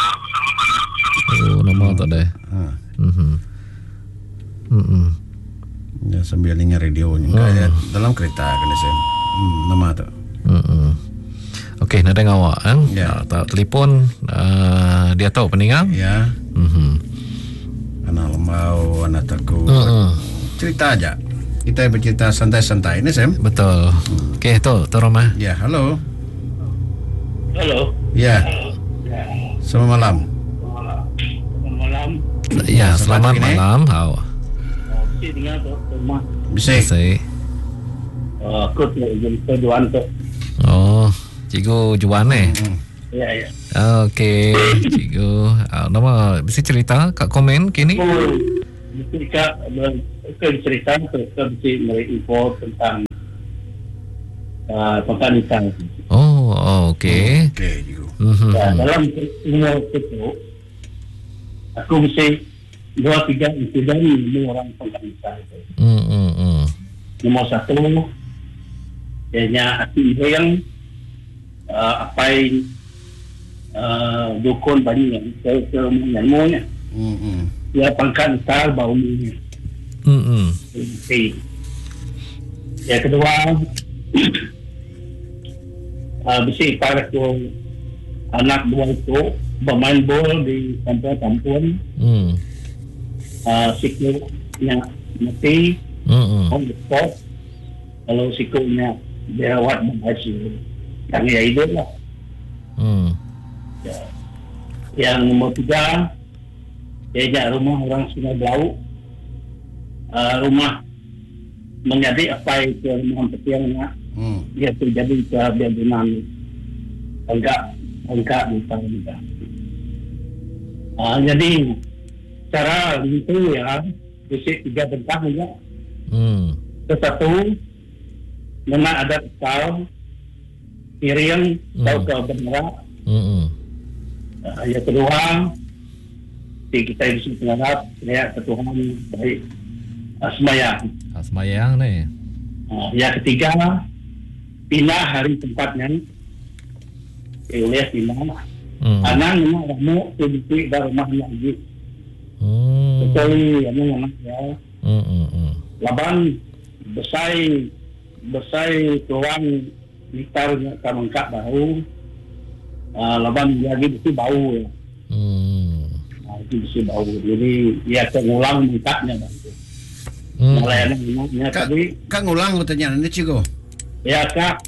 Oh, nama tu deh. Ha. Mhm. Mhm. Ya sambil dengar radio ni. Enggak dalam kereta kan Sam. Hmm, nama tu. Mhm. Okey, nak dengar awak kan? Ya. Tak telefon uh, dia tahu peninggal. Ya. Mhm. Anak lembau, anak takut. Mhm. Cerita aja. Kita bercerita santai-santai ni Sam. Betul. Okey, tu tu Roma. Ya, halo. Halo. Ya. Selamat malam. Malam. Ya, Selamat selamat pagi, malam. Hau. Okey dengan tu rumah. Bisa. Saya. Aku tu jumpa Juan tu. Oh, Cikgu Juan eh. Hmm. Ya, ya. Okey, cikgu. Uh, nama bisa cerita kat komen kini? Oh, mesti Kak, ke cerita ke mesti info tentang uh, pangkat nikah. Oh, oh okey. Okey, cikgu. Mhm. Ya, dalam semua itu, aku mesti dua tiga insiden ilmu orang pangkat nikah itu. Hmm, hmm, hmm. Nomor satu, ianya hati yang uh, apa yang uh, dukun banyak yang ke ke ilmunya. Hmm. Hmm. Ya pangkat nikah bau ni. Hmm, hmm. Okay. Yang kedua, uh, besi para ko anak dua itu bermain bola di kampung-kampung, Hmm. uh, sikunya mati, Hmm, hmm. on the spot. Kalau sikunya dirawat berhasil, yang ya hidup lah. Hmm. Ya. Yang nomor tiga, diajak rumah orang Sungai Belau, uh, rumah menjadi apa itu rumah petiangnya. Hmm. Dia terjadi kebiadunan enggak enggak bukan enggak. Ah, jadi cara itu ya bisa tiga bentang ya. Hmm. Satu, memang ada kau piring atau ke bendera. Hmm. Ah, yang kedua, si kita bisa mengharap ya ketuhanan baik ah, sembahyang. Ah, sembahyang ni. Ah, yang ketiga, pindah hari tempatnya. Oleh pindah. Hmm. Anak memang ramu sedikit dari rumahnya lagi. Hmm. Kecuali anak anak ya. Hmm, hmm, hmm. Laban besai besai tuang litarnya kamangkak bau. Uh, laban lagi mesti bau ya. Hmm. Uh, itu mesti bau. Jadi ya kengulang mengkaknya. Hmm. Mulai anak-anaknya Kak, tadi. kak ngulang pertanyaan ini, cikgu. Ya kak.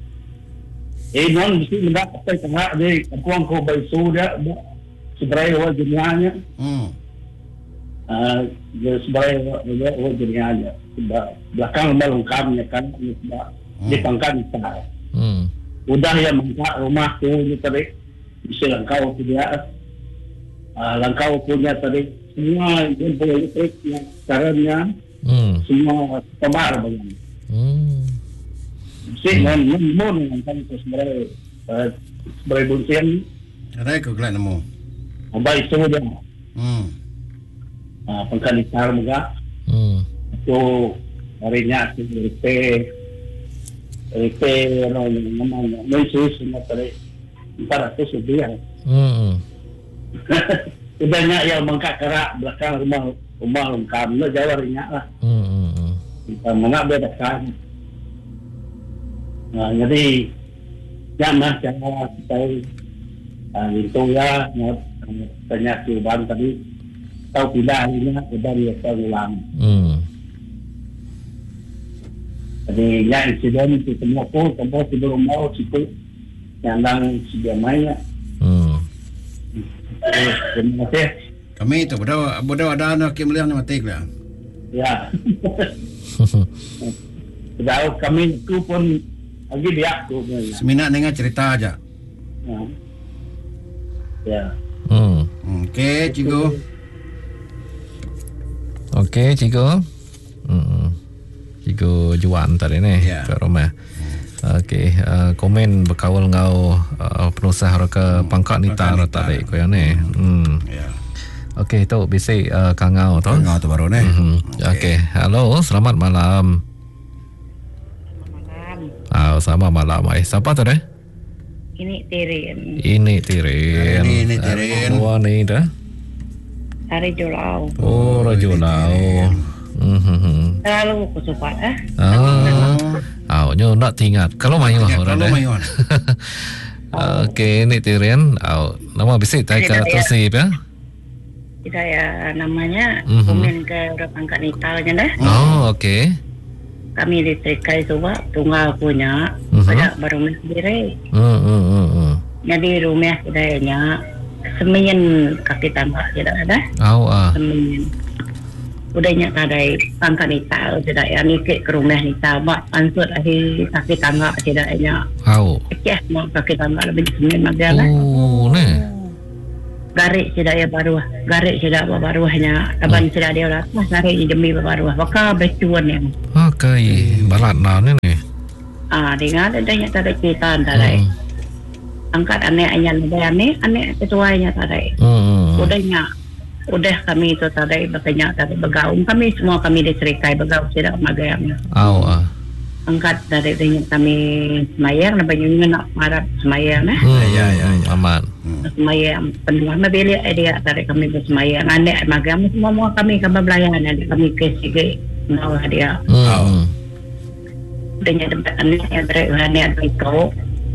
Eh non mesti mendak apa tengah di kampung ko baisu dia sebenarnya wa dunianya. Hmm. Ah, dia sebenarnya wa dunianya. Belakang melengkapnya kan sudah dipangkat kita. Hmm. Udah ya mangkak rumah tu ni tadi bisa langkau tu dia. Ah, langkau punya tadi semua yang boleh listrik yang caranya Hmm. semua tebar banyak. Hmm. Si non non non yang kan sebenarnya sebenarnya bunsian Ada aku kelak nemu. baik itu dia. Hmm. Ah, pangkalitar juga Hmm. itu harinya si R P R P ano namanya mesus na tadi empat ratus rupiah. Hmm. Udahnya yang mangkak kerak belakang rumah rumah lengkap na jawarinya lah. Hmm. Hmm. Kita mana beda kan. Nah, jadi jangan cara kita ah, itu ya tanya cubaan tadi tahu tidak harinya udah dia ulang. Hmm. Jadi ya insiden itu semua pun semua sebelum mau situ yang dan sedia mainnya. Hmm. Eh, terima kasih. Kami itu bodoh bodoh ada anak yang melihat nama tik lah. Ya. Sudah kami itu pun lagi dia tu punya. Seminat dengan cerita aja. Ya. Ya. Hmm. Okey, cikgu. Okey, cikgu. Hmm. Cikgu Juan tadi ni Ya. ke rumah. Okey, uh, komen berkawal ngau uh, penusah ke pangkat nita pangkat tadi nita. ko yang ni. Hmm. Ya. Okey, tu bisi uh, kangau tu. Tengah tu baru ni. Mhm. Okey, halo, selamat malam. Malam. Ah, selamat malam. Eh, siapa tu deh? Ini Tirin. Ini Tirin. Ini- ini Tirin. Dua ni dah. Hari Julau. Oh, Raja Lau. Mhm. Terlalu kusupat eh. Ah, oh, nyo nak tingat. Kalau mayu Ya, orang kalau dah. mayuan. Okey, ini Tirin. Oh, nama bisik tak ke Tidak, ya. tersip ya? Tidak ya namanya Mhm. komen ke udah pangkat nitalnya dah. Oh, okey. Kami diterikai coba tunggal punya. Mhm. Banyak baru sendiri. Hmm, hmm, hmm, hmm. Jadi rumah tidaknya semenyen kaki tangga tidak ada. Oh, ah. Semenyen. udahnya tadai angkat nita tidak ya ni ke rumah nita mak ansur ahi sakit tangga tidaknya Au. ya mau sakit tangga lebih semen magala Oh, ne. garik tidak ya baru garik tidak baru hanya aban tidak dia lah mas garik demi baru maka becuan ya Okay, balat na ni ni. ah dengan adanya tadai kita tadai angkat anek anya lebih anek anek ketuanya tadai Hmm. udahnya udah kami itu tadi bertanya tadi bergaung kami semua kami diserikai bergaung tidak magayang Au ah. angkat dari dengan kami semayang na banyak nak marah semayang nah Hmm, Ya, ya, ya. aman. semayang penuh mabili dia dari kami bersemayang anek magayang semua semua kami kabar belayan ada kami ke sige nawa dia Hmm. udahnya dapat anek yang dari anek itu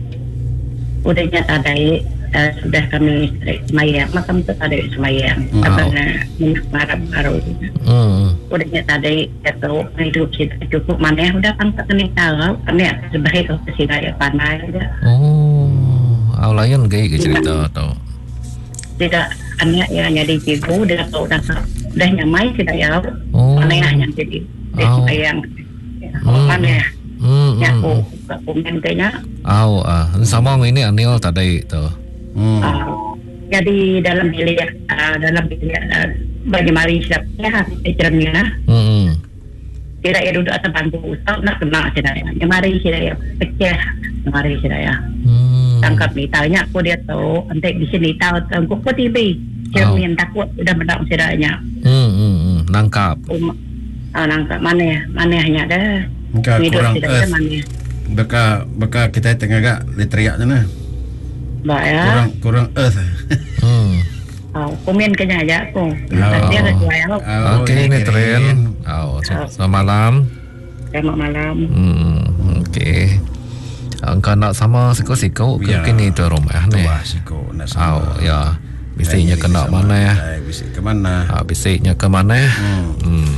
udahnya tadi Uh, sudah kami semayang, makam itu tadi semayang. Wow. Karena marah baru. Hmm. Udahnya tadi itu hidup kita cukup mana udah angkat ni tahu, ni sebagai kesida ya panai dah. Oh, au layan gay ke cerita tau. Tidak anak yang jadi cipu dia tahu dah dah nyamai kita ya. Oh. Mana yang jadi Oh. semayang. Hmm. Mana Hmm. ya hmm. aku komen kayaknya. Au ah, sama ini anil tadi tu. Hmm. Uh, jadi dalam bilik uh, dalam bilik uh, bagi mari siapnya cerminnya Hmm. tidak ya duduk atas bantu usah nak kena saya ya mari saya pecah mari saya Hmm. tangkap ni tanya aku dia tahu nanti di sini tahu tangkap ko tibi cermin takut udah mendak sedanya Hmm. Hmm. hmm. Nangkap. um, uh, nangkap mana ya mana hanya dah Mungkin hidup kurang tidak earth. mana Beka beka kita tengah gak diteriak sana. mbak ya Kurang kurang earth. Hmm. oh, komen kenya aja aku Oh. dia ketua ya Oh, Okey ni kirain. tren. Au, selamat malam. selamat malam Hmm. Okey. Angka nak sama siko-siko ke Ya. kini tu rumah ni. Wah, siko nak Au, sama. ya. Bisiknya kena mana ya? Ay, bisik ke mana? Ha, bisiknya ke mana? Hmm. Hmm.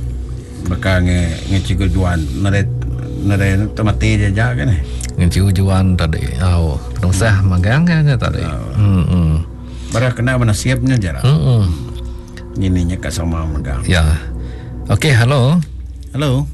Beka nge nge cikgu juan nare nare temati dia ja kan eh. Dengan ciujuan tadi. Au, sah magang kan tadi. Hmm. Hmm. Bara kena mana siapnya jara. Hmm. Ininya kat sama megang. Ya. Okey, halo. Halo.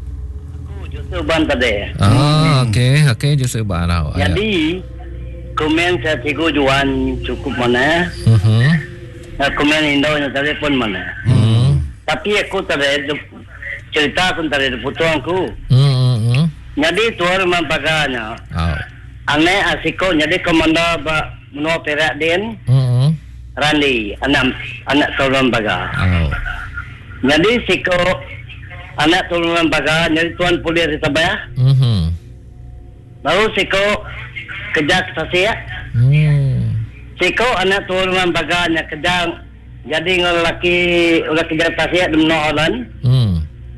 Justru ban tadi. Ah, okey, okey justru barang. Jadi komen saya cikgu juan cukup mana? Mhm. Nah, komen Indo yang telefon mana? Hmm. Tapi aku tadi cerita aku tadi putuan aku. Hmm. Hmm. Jadi tuan mempaganya. Au. Ane asiko jadi komanda ba menua perak din Hmm. Randi anak anak tolong baga. Au. Jadi siko anak tolong baga jadi tuan polis di Sabah. Mhm. Lalu siko kerja stasiun. Hmm. Siko anak tolong baga nya kerja jadi ngol laki ulah kerja stasiun di menua Holland. Hmm.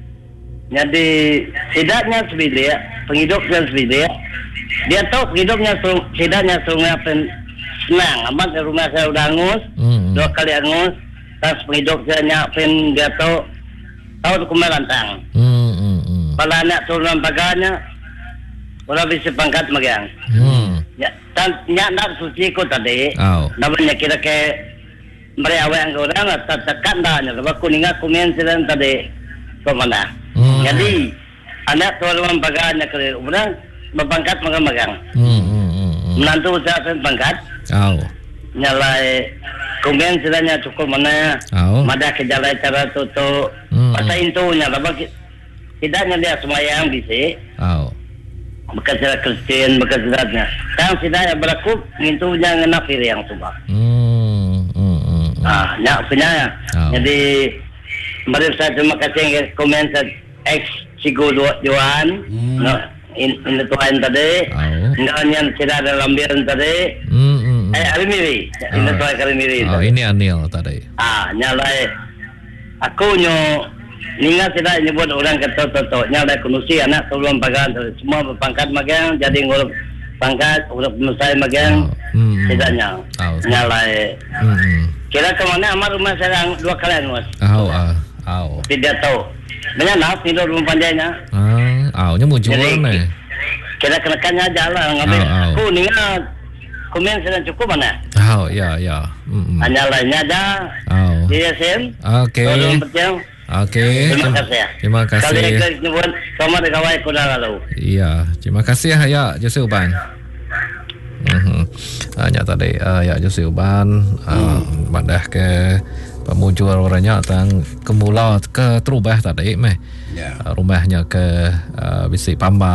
Jadi sidaknya sebidia, penghidupnya sebidia. Dia tahu penghidupnya sidaknya sungai pen senang. Amat di rumah saya udah angus, Hmm. dua kali angus. Tas penghidup saya nyapin dia tahu tahu dokumen lantang. Hmm. Hmm. Hmm. Kalau anak turunan baganya, udah bisa pangkat magang. Hmm. Ya, tan nyak nak suci ko tadi. Au. Namanya kira ke mereka awak yang orang tak tekan dah. Lepas kuningan kumen sedang tadi kemana? Hmm. Jadi anak turunan baganya kerja, udah berpangkat magang-magang. Hmm. Hmm. Hmm. Menantu saya pun pangkat. Au. Nyalai kumen sedangnya cukup mana? Au. Madah kejalai cara tutup. Hmm. Pasal itu nyala bagi tidaknya dia semayang bisa. Au. Bekas sila Kristen, bekas silatnya. Kang sidaya berlaku, itu jangan nafir yang coba. Hmm. Hmm. Hmm. Ah, nyak punya. Oh. Jadi, mari saya terima kasih komen saya ex Cigo Johan, Hmm. no, in in tuan tadi, Oh. nganyan tidak ada lambiran tadi. Hmm. Hmm. Eh, Arimiri, ini Oh. tuan Arimiri. Oh, ini Anil tadi. Ah, nyalai. Aku nyo ningat tidak nyebut orang kata toto nyalai kunusi anak tolong pagan semua berpangkat magang jadi ngurus pangkat urut penusai magang Oh. Hmm. tidaknya Oh. nyalai. Hmm. Hmm. Kira ke mana amat rumah saya dua kali mas. Au. Au. Au. Tidak tahu. Banyak nak tidur rumah panjangnya. Ah, au nya muncul Jadi, ni. Kira kenakannya jalan ngambil. Oh, oh. Aku ningat komen sedang cukup mana? Au, ya, ya. Hmm. Hanya lainnya aja. Au. Di S M. Okey. Tolong berjam. Okey. Terima kasih. Terima Kali kasih. ke nyebut sama dengan kawan ko dah lalu. Iya, terima kasih ya Jose Uban. Mhm. Hanya tadi uh, ya Jose Uban uh, hmm. Bandah ke pemujur orangnya tang kemula ke terubah tadi meh. Ya. Uh, rumahnya ke uh, Bisik Pamba